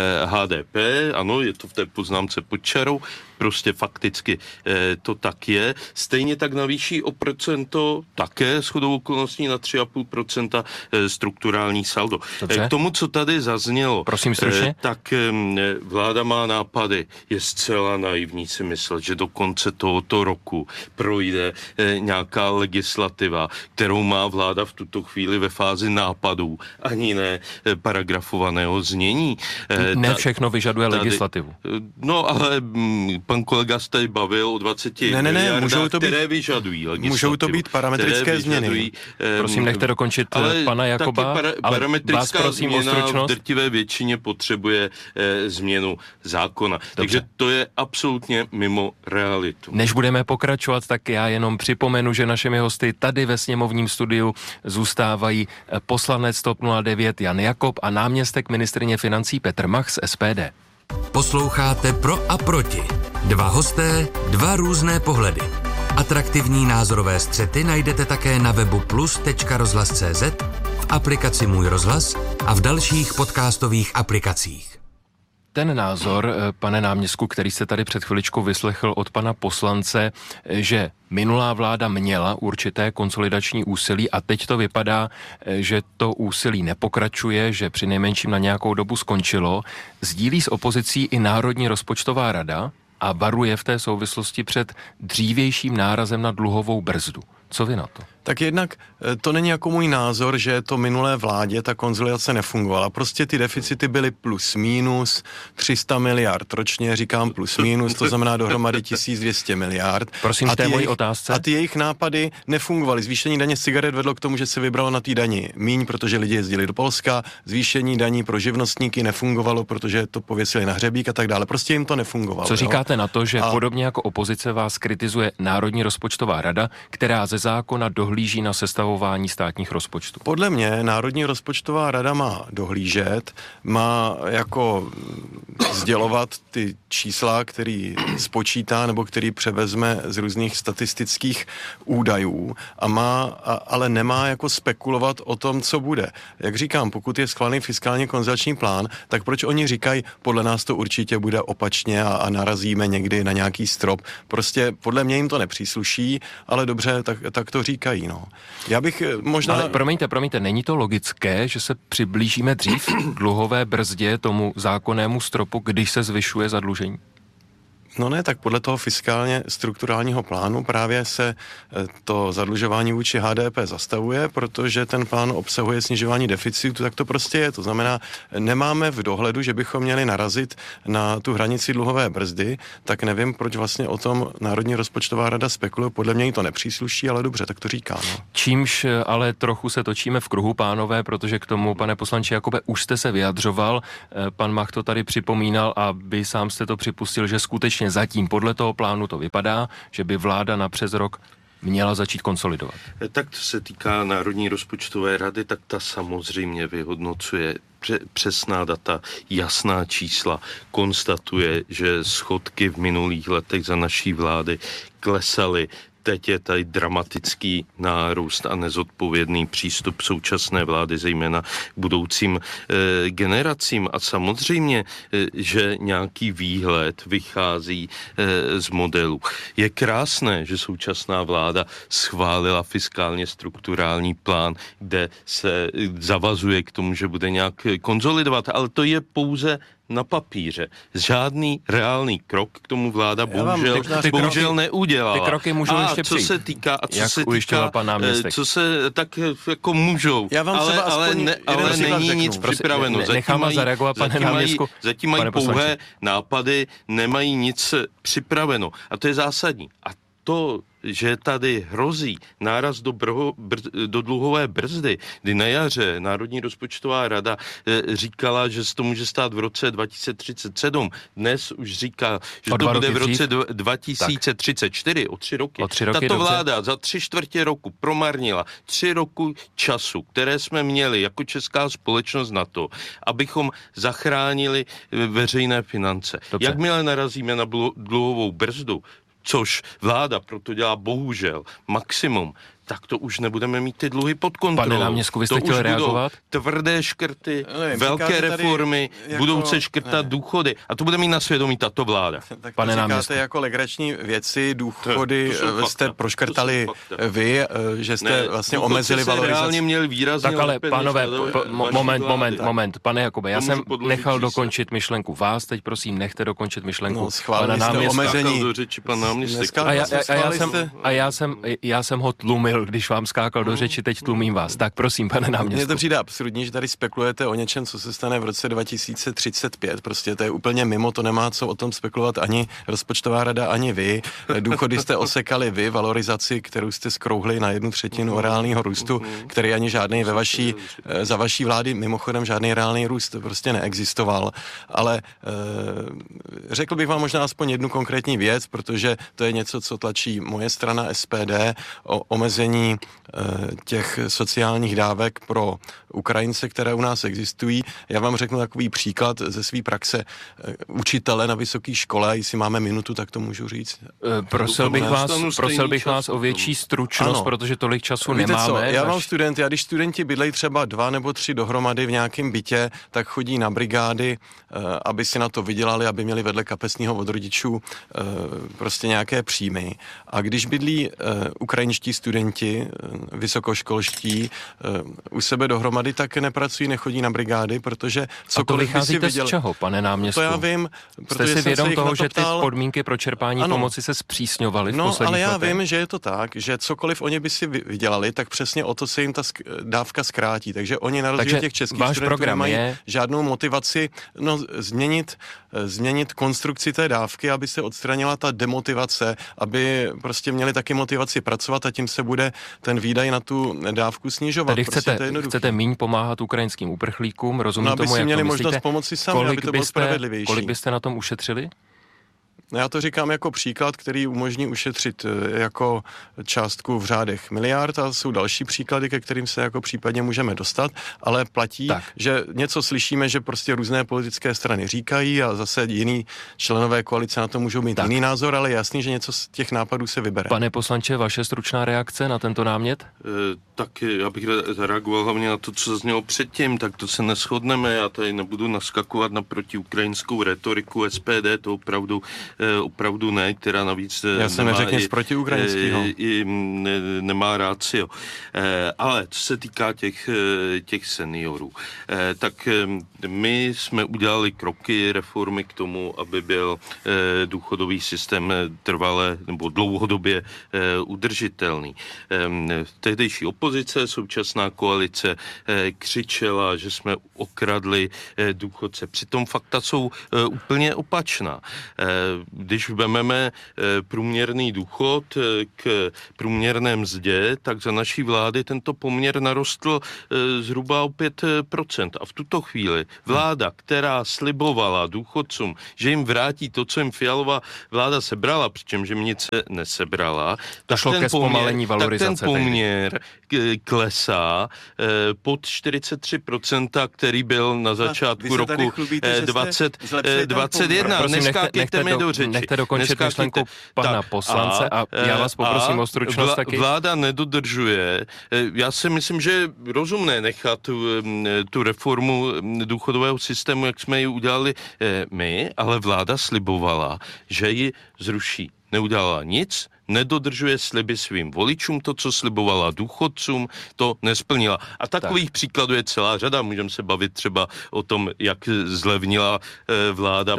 HDP. Ano, je to v té poznámce pod čarou. Prostě fakticky to tak je. Stejně tak navýší o procento také shodou okolností na 3,5% strukturální saldo. Dobře. K tomu, co tady zaznělo, prosím stručně, tak vláda má nápady. Je zcela naivní si myslet, že do konce tohoto roku projde nějaká legislativa, kterou má vláda v tuto chvíli ve fázi nápadů, ani ne paragrafovaného znění. Ne všechno vyžaduje legislativu. No, ale pan kolega se tady bavil o 20 miliardách, které vyžadují legislativu. Můžou to být parametrické změny. Prosím, nechte dokončit pana Jakoba, ale vás prosím o stručnost. V drtivé většině potřebuje změnu zákona. Dobře. Takže to je absolutně mimo realitu. Než budeme pokračovat, tak já jenom připomenu, že našimi hosty tady ve sněmovním studiu zůstávají poslanec TOP 09 Jan Jakob a náměstek ministryně financí Petr Mach z SPD. Posloucháte Pro a proti. 2 hosté, 2 různé pohledy. Atraktivní názorové střety najdete také na webu plus.rozhlas.cz, v aplikaci Můj rozhlas a v dalších podcastových aplikacích. Ten názor, pane náměstku, který jste tady před chviličkou vyslechl od pana poslance, že minulá vláda měla určité konsolidační úsilí a teď to vypadá, že to úsilí nepokračuje, že přinejmenším na nějakou dobu skončilo, sdílí s opozicí i Národní rozpočtová rada a varuje v té souvislosti před dřívějším nárazem na dluhovou brzdu. Co vy na to? Tak jednak to není jako můj názor, že to minulé vládě ta konsolidace nefungovala. Prostě ty deficity byly plus minus 300 miliard ročně, říkám plus minus, to znamená dohromady 1200 miliard. Prosím, té mojí otázce. A ty jejich nápady nefungovaly. Zvýšení daně z cigaret vedlo k tomu, že se vybralo na té dani míň, protože lidi jezdili do Polska. Zvýšení daní pro živnostníky nefungovalo, protože to pověsili na hřebík a tak dále. Prostě jim to nefungovalo. Co říkáte na to, že podobně jako opozice vás kritizuje Národní rozpočtová rada, která ze zákona dohlíží dohlíží na sestavování státních rozpočtů? Podle mě Národní rozpočtová rada má dohlížet, má jako sdělovat ty čísla, který spočítá nebo který převezme z různých statistických údajů ale nemá jako spekulovat o tom, co bude. Jak říkám, pokud je schválený fiskálně konsolidační plán, tak proč oni říkají, podle nás to určitě bude opačně a narazíme někdy na nějaký strop. Prostě podle mě jim to nepřísluší, ale dobře, tak to říkají. No. Já bych možná... Ale promiňte, není to logické, že se přiblížíme dřív k dluhové brzdě, tomu zákonnému stropu, když se zvyšuje zadlužení? No ne, tak podle toho fiskálně strukturálního plánu právě se to zadlužování vůči HDP zastavuje, protože ten plán obsahuje snižování deficitu, tak to prostě je. To znamená, nemáme v dohledu, že bychom měli narazit na tu hranici dluhové brzdy, tak nevím, proč vlastně o tom Národní rozpočtová rada spekuluje. Podle mě jí to nepřísluší, ale dobře, tak to říkám. No. Čímž ale trochu se točíme v kruhu, pánové, protože k tomu, pane poslanče Jakube, už jste se vyjadřoval, pan Mach to tady připomínal a vy sám jste to připustil, že skutečně zatím podle toho plánu to vypadá, že by vláda na přes rok měla začít konsolidovat. Tak to se týká Národní rozpočtové rady, tak ta samozřejmě vyhodnocuje přesná data, jasná čísla, konstatuje, že schodky v minulých letech za naší vlády klesaly. Teď je tady dramatický nárůst a nezodpovědný přístup současné vlády, zejména k budoucím generacím. A samozřejmě, že nějaký výhled vychází z modelu. Je krásné, že současná vláda schválila fiskálně strukturální plán, kde se zavazuje k tomu, že bude nějak konsolidovat, ale to je pouze na papíře. Žádný reálný krok k tomu vláda bohužel neudělala. Ty kroky můžou ještě přijít. Jak ujišťoval pan náměstek. Co se tak jako můžou, ale není nic připraveno. Nechám vás zareagovat, pane náměstku. Zatím mají pouhé nápady, nemají nic připraveno. A to je zásadní. A to, že tady hrozí náraz do dluhové brzdy, kdy na jaře Národní rozpočtová rada říkala, že se to může stát v roce 2037. Dnes už říká, že to bude v roce 2034, o 3 roky. Tato vláda za 3/4 roku promarnila 3 roky času, které jsme měli jako česká společnost na to, abychom zachránili veřejné finance. Dobře. Jakmile narazíme na dluhovou brzdu, což vláda proto dělá bohužel maximum, tak to už nebudeme mít ty dluhy pod kontrolou. Pane náměstku, vy jste chtěl reagovat? Tvrdé škrty, velké reformy, budou se škrtat důchody. A to bude mít na svědomí tato vláda. Tak pane náměstku, jako legrační věci, důchody jste proškrtali vy, že jste vlastně omezili valorizaci. Měli výrazně. Tak ale pánové, moment. Pane Jakube, já jsem nechal dokončit myšlenku. Vás teď prosím nechte dokončit myšlenku. Pana náměstka. A já jsem ho tlumil, když vám skákal do řeči, teď tlumím vás. Tak prosím, pane náměstku. Mně to přijde absurdní, že tady spekulujete o něčem, co se stane v roce 2035. Prostě to je úplně mimo, to nemá co o tom spekulovat ani rozpočtová rada, ani vy. Důchody jste osekali vy, valorizaci, kterou jste skrouhli na 1/3 reálného růstu, který ani žádný za vaší vlády, mimochodem žádný reálný růst prostě neexistoval. Ale řekl bych vám možná aspoň jednu konkrétní věc, protože to je něco, co tlačí moje strana SPD, o omezení těch sociálních dávek pro Ukrajince, které u nás existují. Já vám řeknu takový příklad ze své praxe učitele na vysoké škole, jestli máme minutu, tak to můžu říct. Prosil bych vás o větší stručnost, ano. Protože tolik času nemáme. Já mám studenty, a když studenti bydlejí třeba 2 nebo 3 dohromady v nějakém bytě, tak chodí na brigády, aby si na to vydělali, aby měli vedle kapesního od rodičů prostě nějaké příjmy. A když bydlí ukrajinští studenti, vysokoškolští, u sebe dohromady, tak nepracují, nechodí na brigády, protože cokoliv by si vydělali. Z čeho, pane náměstku? To já vím, protože jste si vědom toho, že ty podmínky pro čerpání pomoci se zpřísňovaly v posledních ale já letech? Vím, že je to tak, že cokoliv oni by si vydělali, tak přesně o to se jim ta dávka zkrátí. Takže oni na rozdíl těch českých studentů nemají žádnou motivaci změnit konstrukci té dávky, aby se odstranila ta demotivace, aby prostě měli taky motivaci pracovat a tím se bude ten výdaj na tu dávku snižovat. Tady chcete míň pomáhat ukrajinským uprchlíkům, rozumím tomu, jak to měli myslíte. možnost pomoci sami, aby to bylo spravedlivější. Kolik byste na tom ušetřili? No já to říkám jako příklad, který umožní ušetřit jako částku v řádech miliard a jsou další příklady, ke kterým se jako případně můžeme dostat, ale platí, že něco slyšíme, že prostě různé politické strany říkají a zase jiný členové koalice na to můžou mít jiný názor, ale jasný, že něco z těch nápadů se vybere. Pane poslanče, vaše stručná reakce na tento námět? Tak já bych zareagoval hlavně na to, co zaznělo předtím, tak to se neshodneme, já tady nebudu naskakovat na protiukrajinskou retoriku SPD, to opravdu ne, která navíc já jsem neřekl nic protiukrajinského. Nemá rácio. Ale co se týká těch seniorů, tak my jsme udělali kroky, reformy k tomu, aby byl důchodový systém trvale nebo dlouhodobě udržitelný. Tehdejší opozice, současná koalice křičela, že jsme okradli důchodce. Přitom fakta jsou úplně opačná. Když vezmeme průměrný důchod k průměrné mzdě, tak za naší vlády tento poměr narostl zhruba o 5%. A v tuto chvíli vláda, která slibovala důchodcům, že jim vrátí to, co jim Fialová vláda sebrala, přičemž jim nic nesebrala, tak ten poměr klesá pod 43%, který byl na začátku roku 2021. Neskákejte mi do řeči. Nechte dokončit myšlenku pana poslance a já vás poprosím o stručnost taky. Vláda nedodržuje. Já si myslím, že je rozumné nechat tu reformu důchodového systému, jak jsme ji udělali my, ale vláda slibovala, že ji zruší. Neudělala nic, nedodržuje sliby svým voličům, to, co slibovala důchodcům, to nesplnila. A takových příkladů je celá řada. Můžeme se bavit třeba o tom, jak zlevnila vláda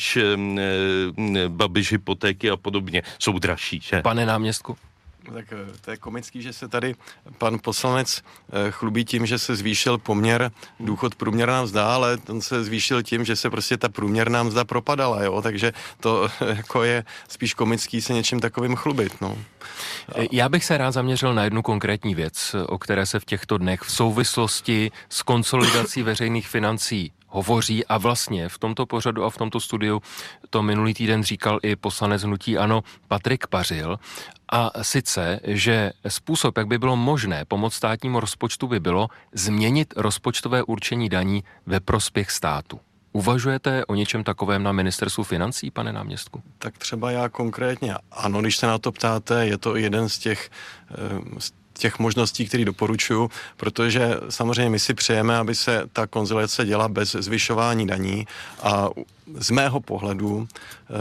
Babiš hypotéky a podobně. Jsou dražší, že? Pane náměstku. Tak to je komický, že se tady pan poslanec chlubí tím, že se zvýšil poměr důchod průměrná mzda, ale on se zvýšil tím, že se prostě ta průměrná mzda propadala, jo, takže to jako je spíš komický se něčím takovým chlubit, no. Já bych se rád zaměřil na jednu konkrétní věc, o které se v těchto dnech v souvislosti s konsolidací veřejných financí hovoří a vlastně v tomto pořadu a v tomto studiu to minulý týden říkal i poslanec hnutí ANO Patrik Pařil, a sice, že způsob, jak by bylo možné pomoct státnímu rozpočtu, by bylo změnit rozpočtové určení daní ve prospěch státu. Uvažujete o něčem takovém na ministerstvu financí, pane náměstku? Tak třeba já konkrétně ano, když se na to ptáte, je to jeden z těch možností, které doporučuju, protože samozřejmě my si přejeme, aby se ta konsolidace děla bez zvyšování daní a z mého pohledu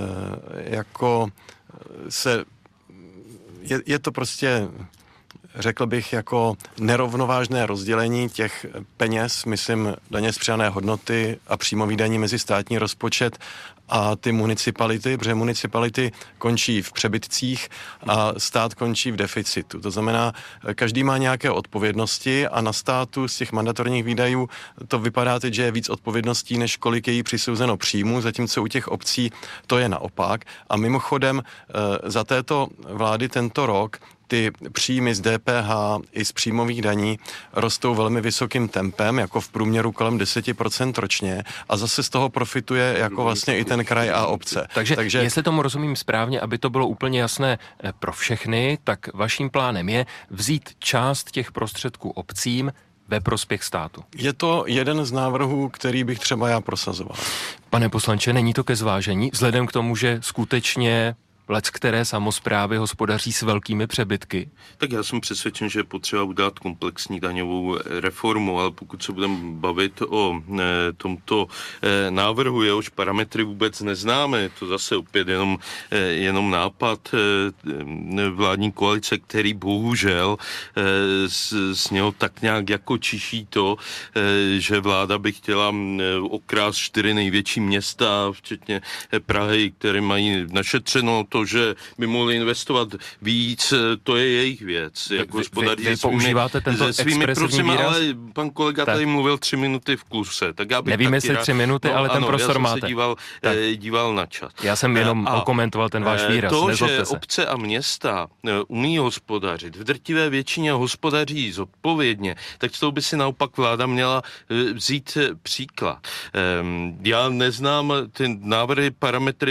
je to prostě, řekl bych, jako nerovnovážné rozdělení těch peněz, myslím, daně z přidané hodnoty a příjmový daní mezi státní rozpočet a ty municipality, protože municipality končí v přebytcích a stát končí v deficitu. To znamená, každý má nějaké odpovědnosti a na státu z těch mandatorních výdajů to vypadá teď, že je víc odpovědností, než kolik je jí přisouzeno příjmu, zatímco u těch obcí to je naopak. A mimochodem za této vlády tento rok ty příjmy z DPH i z příjmových daní rostou velmi vysokým tempem, jako v průměru kolem 10% ročně a zase z toho profituje jako vlastně i ten kraj a obce. Takže jestli tomu rozumím správně, aby to bylo úplně jasné pro všechny, tak vaším plánem je vzít část těch prostředků obcím ve prospěch státu. Je to jeden z návrhů, který bych třeba já prosazoval. Pane poslanče, není to ke zvážení, vzhledem k tomu, že skutečně leckteré samosprávy hospodaří s velkými přebytky? Tak já jsem přesvědčen, že je potřeba udělat komplexní daňovou reformu, ale pokud se budeme bavit o tomto návrhu, jehož parametry vůbec neznáme, je to zase opět jenom nápad vládní koalice, který bohužel z něho tak nějak jako čiší to, že vláda by chtěla okrást 4 největší města, včetně Prahy, které mají našetřeno. to, že by mohli investovat víc, to je jejich věc. Jak vy používáte tento expresivní výraz? Ale pan kolega tady mluvil 3 minuty v kuse. Tak já bych nevím, jestli 3 minuty, ale ten prostor máte. Já jsem se díval na čas. Já jsem jenom okomentoval ten váš výraz. To, že obce a města umí hospodařit, v drtivé většině hospodaří zodpovědně, tak z toho by si naopak vláda měla vzít příklad. Já neznám ty návrhy, parametry,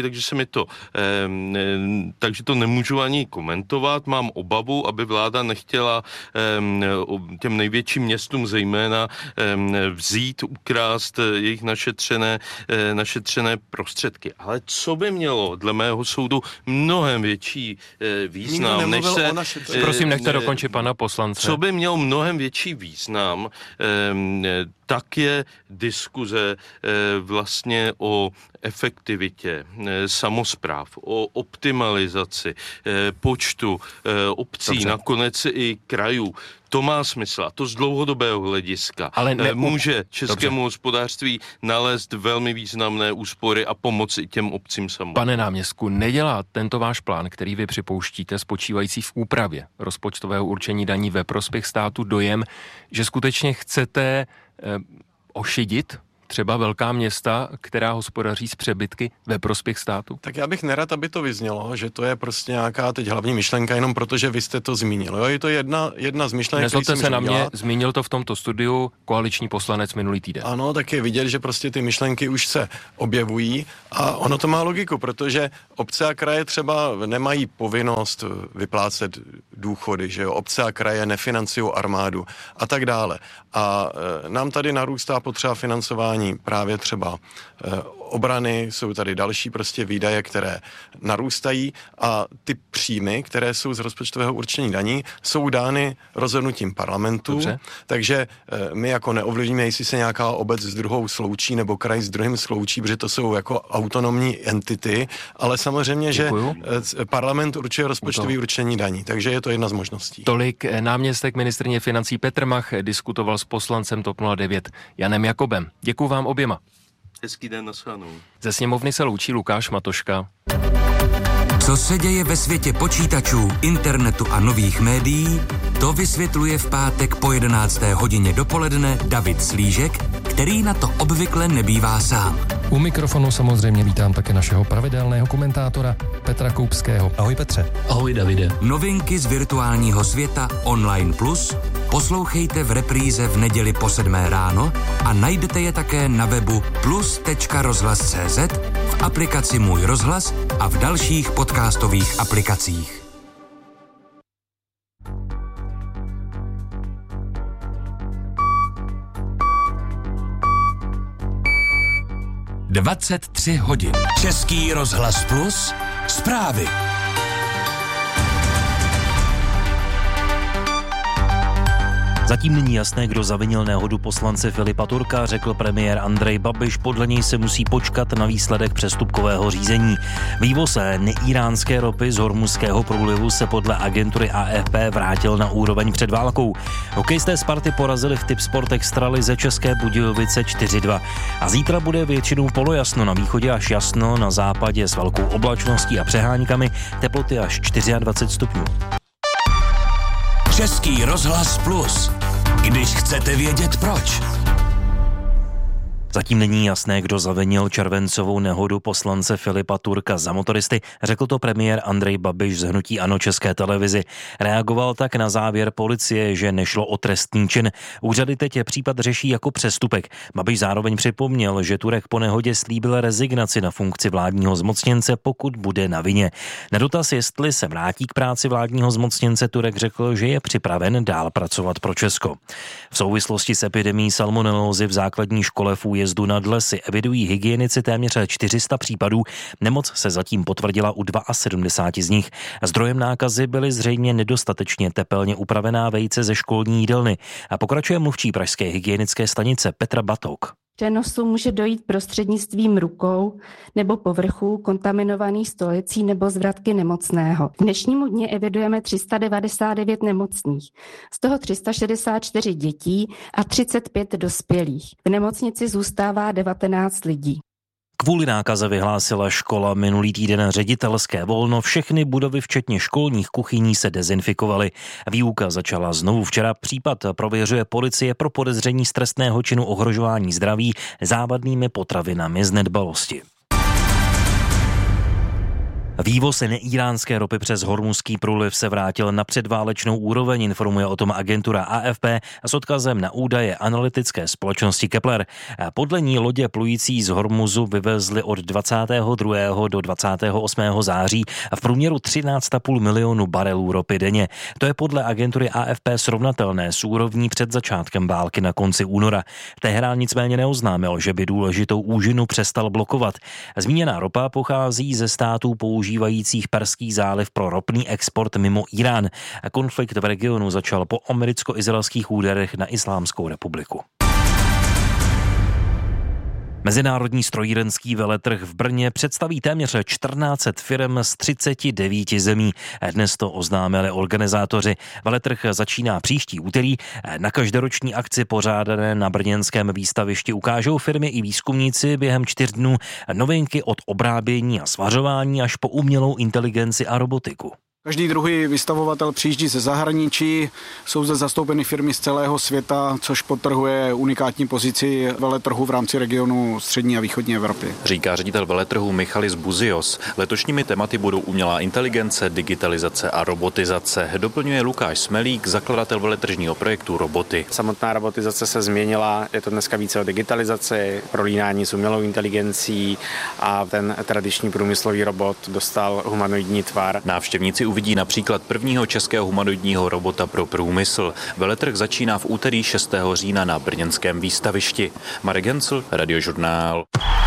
takže to nemůžu ani komentovat. Mám obavu, aby vláda nechtěla těm největším městům zejména vzít, ukrást jejich našetřené prostředky. Ale co by mělo, dle mého soudu, mnohem větší význam, než se... Prosím, nechte dokončit pana poslance. Co by mělo mnohem větší význam, tak je diskuze vlastně o efektivitě samospráv, o optimalizaci počtu obcí, dobře, nakonec i krajů. To má smysl a to z dlouhodobého hlediska. Ale může českému hospodářství nalézt velmi významné úspory a pomoci i těm obcím samotným. Pane náměstku, nedělá tento váš plán, který vy připouštíte, spočívající v úpravě rozpočtového určení daní ve prospěch státu, dojem, že skutečně chcete ošidit třeba velká města, která hospodaří s přebytky ve prospěch státu? Tak já bych nerad, aby to vyznělo, že to je prostě nějaká teď hlavní myšlenka, jenom protože vy jste to zmínil. Jo, je to jedna z myšlenek, nezlobte se na mě, zmínil to v tomto studiu koaliční poslanec minulý týden. Ano, tak je vidět, že prostě ty myšlenky už se objevují a ono to má logiku, protože obce a kraje třeba nemají povinnost vyplácet důchody, že jo, obce a kraje nefinancují armádu a tak dále. A nám tady narůstá potřeba financování právě třeba obrany, jsou tady další prostě výdaje, které narůstají a ty příjmy, které jsou z rozpočtového určení daní, jsou dány rozhodnutím parlamentu. Dobře. Takže my jako neovlivníme, jestli se nějaká obec s druhou sloučí nebo kraj s druhým sloučí, protože to jsou jako autonomní entity, ale samozřejmě, děkuju, že parlament určuje rozpočtový určení daní, takže je to jedna z možností. Tolik náměstek ministryně financí Petr Mach diskutoval s poslancem TOP 09 Janem Jakobem. Děkuju vám oběma. Hezký den, nashledanou. Ze sněmovny se loučí Lukáš Matoška. Co se děje ve světě počítačů, internetu a nových médií, to vysvětluje v pátek po 11. hodině dopoledne David Slížek, který na to obvykle nebývá sám. U mikrofonu samozřejmě vítám také našeho pravidelného komentátora Petra Koupského. Ahoj Petře. Ahoj Davide. Novinky z virtuálního světa Online Plus poslouchejte v repríze v neděli po 7 ráno a najdete je také na webu plus.rozhlas.cz, v aplikaci Můj rozhlas a v dalších podcastových aplikacích. ...23 hodin. Český rozhlas Plus, zprávy. Zatím není jasné, kdo zavinil nehodu poslance Filipa Turka, řekl premiér Andrej Babiš. Podle něj se musí počkat na výsledek přestupkového řízení. Vývoz neiránské ropy z Hormuzského průlivu se podle agentury AFP vrátil na úroveň před válkou. Hokejisté Sparty porazili v Tipsport Extralize České Budějovice 4-2. A zítra bude většinou polojasno, na východě až jasno, na západě s velkou oblačností a přeháňkami, teploty až 24 stupňů. Český rozhlas Plus. Když chcete vědět proč. Zatím není jasné, kdo zavinil červencovou nehodu poslance Filipa Turka za motoristy, řekl to premiér Andrej Babiš z hnutí ANO České televizi. Reagoval tak na závěr policie, že nešlo o trestný čin. Úřady teď případ řeší jako přestupek. Babiš zároveň připomněl, že Turek po nehodě slíbil rezignaci na funkci vládního zmocněnce, pokud bude na vině. Na dotaz, jestli se vrátí k práci vládního zmocněnce, Turek řekl, že je připraven dál pracovat pro Česko. V souvislosti s epidemií salmonelózy v základní škole v Újezdu nad Lesy evidují hygienici téměř 400 případů. Nemoc se zatím potvrdila u 72 z nich. Zdrojem nákazy byly zřejmě nedostatečně tepelně upravená vejce ze školní jídelny. A pokračuje mluvčí pražské hygienické stanice Petra Batok. Přenosu může dojít prostřednictvím rukou nebo povrchů kontaminovaných stolicí nebo zvratky nemocného. K dnešnímu dni evidujeme 399 nemocných, z toho 364 dětí a 35 dospělých. V nemocnici zůstává 19 lidí. Kvůli nákaze vyhlásila škola minulý týden ředitelské volno. Všechny budovy, včetně školních kuchyní, se dezinfikovaly. Výuka začala znovu včera. Případ prověřuje policie pro podezření z trestného činu ohrožování zdraví závadnými potravinami z nedbalosti. Vývoz neíránské ropy přes Hormuzský průliv se vrátil na předválečnou úroveň, informuje o tom agentura AFP s odkazem na údaje analytické společnosti Kepler. Podle ní lodě plující z Hormuzu vyvezly od 22. do 28. září v průměru 13,5 milionu barelů ropy denně. To je podle agentury AFP srovnatelné s úrovní před začátkem války na konci února. Teherán nicméně neoznámil, že by důležitou úžinu přestal blokovat. Zmíněná ropa pochází ze států používajících Perský záliv pro ropný export mimo Irán. Konflikt v regionu začal po americko-izraelských úderech na Islámskou republiku. Mezinárodní strojírenský veletrh v Brně představí téměř 1400 firm z 39 zemí. Dnes to oznámili organizátoři. Veletrh začíná příští úterý. Na každoroční akci pořádané na brněnském výstavišti ukážou firmy i výzkumníci během 4 dnů novinky od obrábění a svařování až po umělou inteligenci a robotiku. Každý druhý vystavovatel přijíždí ze zahraničí, jsou zde zastoupeny firmy z celého světa, což podtrhuje unikátní pozici veletrhu v rámci regionu střední a východní Evropy. Říká ředitel veletrhu Michalis Buzios. Letošními tématy budou umělá inteligence, digitalizace a robotizace. Doplňuje Lukáš Smelík, zakladatel veletržního projektu Roboty. Samotná robotizace se změnila, je to dneska více o digitalizaci, prolínání s umělou inteligencí a ten tradiční průmyslový robot dostal humanoidní tvar. Návštěvníci uvidí například prvního českého humanoidního robota pro průmysl. Veletrh začíná v úterý 6. října na brněnském výstavišti. Marek Hencl, Radiožurnál.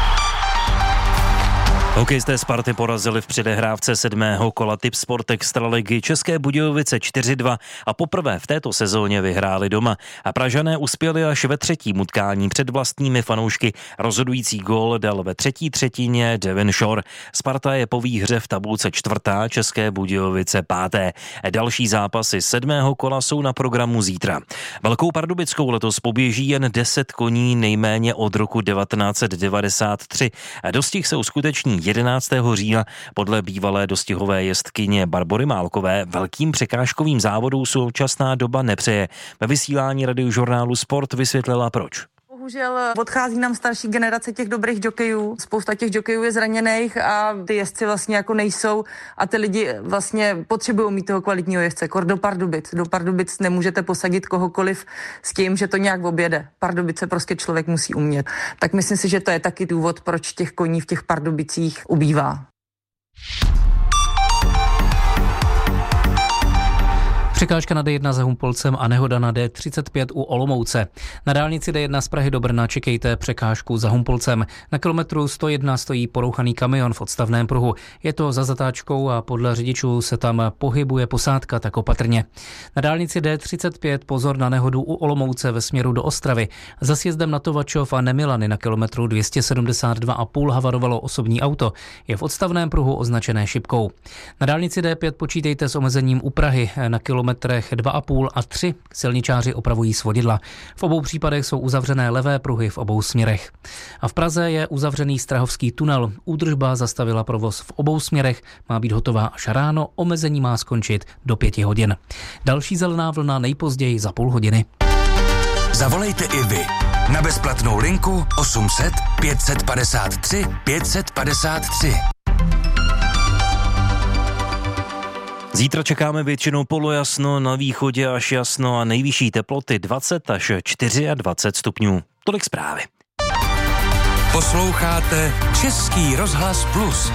Hokejisté Sparty porazili v předehrávce 7. kola Tipsport Extraligy České Budějovice 4-2 a poprvé v této sezóně vyhráli doma. A Pražané uspěli až ve třetím utkání před vlastními fanoušky. Rozhodující gól dal ve třetí třetině Devin Shore. Sparta je po výhře v tabulce 4., České Budějovice 5. Další zápasy 7. kola jsou na programu zítra. Velkou Pardubickou letos poběží jen 10 koní nejméně od roku 1993. Dostih se uskuteční 11. října. Podle bývalé dostihové jezdkyně Barbory Málkové velkým překážkovým závodům současná doba nepřeje. Ve vysílání Radiožurnálu Sport vysvětlila proč. Bohužel odchází nám starší generace těch dobrých jokejů. Spousta těch jokejů je zraněných a ty jezdci vlastně jako nejsou a ty lidi vlastně potřebují mít toho kvalitního jezdce. Kor do Pardubic. Do Pardubic nemůžete posadit kohokoliv s tím, že to nějak objede. Pardubice prostě člověk musí umět. Tak myslím si, že to je taky důvod, proč těch koní v těch Pardubicích ubývá. Překážka na D1 za Humpolcem a nehoda na D35 u Olomouce. Na dálnici D1 z Prahy do Brna čekejte překážku za Humpolcem. Na kilometru 101 stojí porouchaný kamion v odstavném pruhu. Je to za zatáčkou a podle řidičů se tam pohybuje posádka, tak opatrně. Na dálnici D35 pozor na nehodu u Olomouce ve směru do Ostravy. Za sjezdem na Tovačov a Nemilany na kilometru 272,5 havarovalo osobní auto. Je v odstavném pruhu označené šipkou. Na dálnici D5 počítejte s omezením u Prahy na kilometrech 2,5 a 3 silničáři opravují svodidla. V obou případech jsou uzavřené levé pruhy v obou směrech. A v Praze je uzavřený Strahovský tunel. Údržba zastavila provoz v obou směrech, má být hotová až ráno, omezení má skončit do 5 hodin. Další zelená vlna nejpozději za půl hodiny. Zavolejte i vy na bezplatnou linku 800 553 553. Zítra čekáme většinou polojasno, na východě až jasno a nejvyšší teploty 20 až 24 stupňů. Tolik zprávy. Posloucháte Český rozhlas Plus.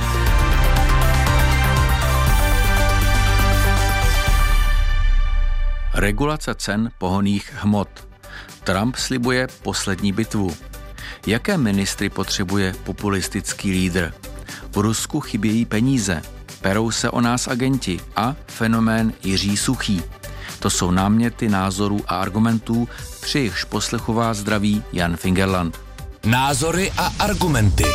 Regulace cen pohonných hmot. Trump slibuje poslední bitvu. Jaké ministry potřebuje populistický lídr? V Rusku chybějí peníze. Perou se o nás agenti a fenomén Jiří Suchý. To jsou náměty názorů a argumentů, při jichž poslechu vás zdraví Jan Fingerland. Názory a argumenty.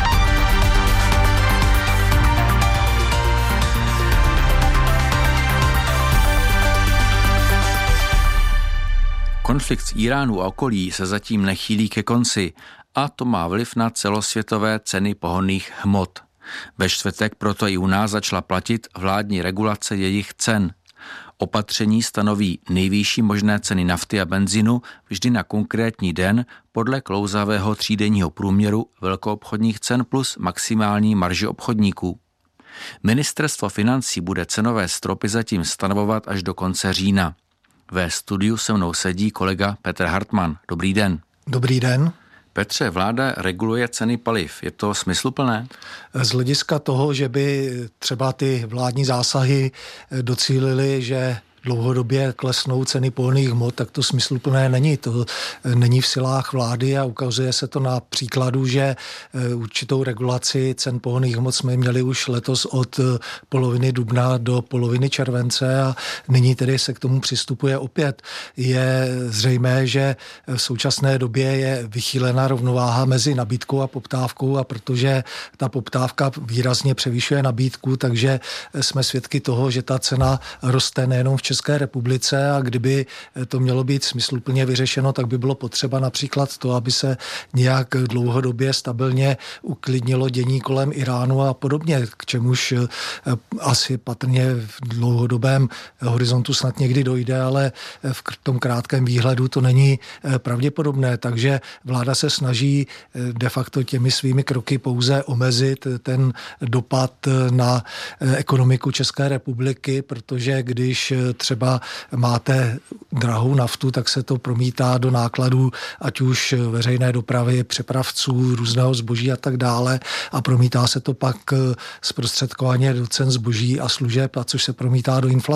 Konflikt s Iránu a okolí se zatím nechýlí ke konci a to má vliv na celosvětové ceny pohonných hmot. Ve čtvrtek proto i u nás začala platit vládní regulace jejich cen. Opatření stanoví nejvýšší možné ceny nafty a benzínu vždy na konkrétní den podle klouzavého třídenního průměru velkoobchodních cen plus maximální marži obchodníků. Ministerstvo financí bude cenové stropy zatím stanovovat až do konce října. Ve studiu se mnou sedí kolega Petr Hartmann. Dobrý den. Dobrý den. Petře, vláda reguluje ceny paliv. Je to smysluplné? Z hlediska toho, že by třeba ty vládní zásahy docílily, že dlouhodobě klesnou ceny pohonných hmot, tak to smysluplné není. To není v silách vlády a ukazuje se to na příkladu, že určitou regulaci cen pohonných hmot jsme měli už letos od poloviny dubna do poloviny července a nyní tedy se k tomu přistupuje opět. Je zřejmé, že v současné době je vychýlená rovnováha mezi nabídkou a poptávkou a protože ta poptávka výrazně převyšuje nabídku, takže jsme svědky toho, že ta cena roste nejenom v České republice a kdyby to mělo být smysluplně vyřešeno, tak by bylo potřeba například to, aby se nějak dlouhodobě stabilně uklidnilo dění kolem Iránu a podobně, k čemuž asi patrně v dlouhodobém horizontu snad někdy dojde, ale v tom krátkém výhledu to není pravděpodobné, takže vláda se snaží de facto těmi svými kroky pouze omezit ten dopad na ekonomiku České republiky, protože když třeba máte drahou naftu, tak se to promítá do nákladů, ať už veřejné dopravy, přepravců, různého zboží a tak dále a promítá se to pak zprostředkovaně do cen zboží a služeb, a což se promítá do inflace.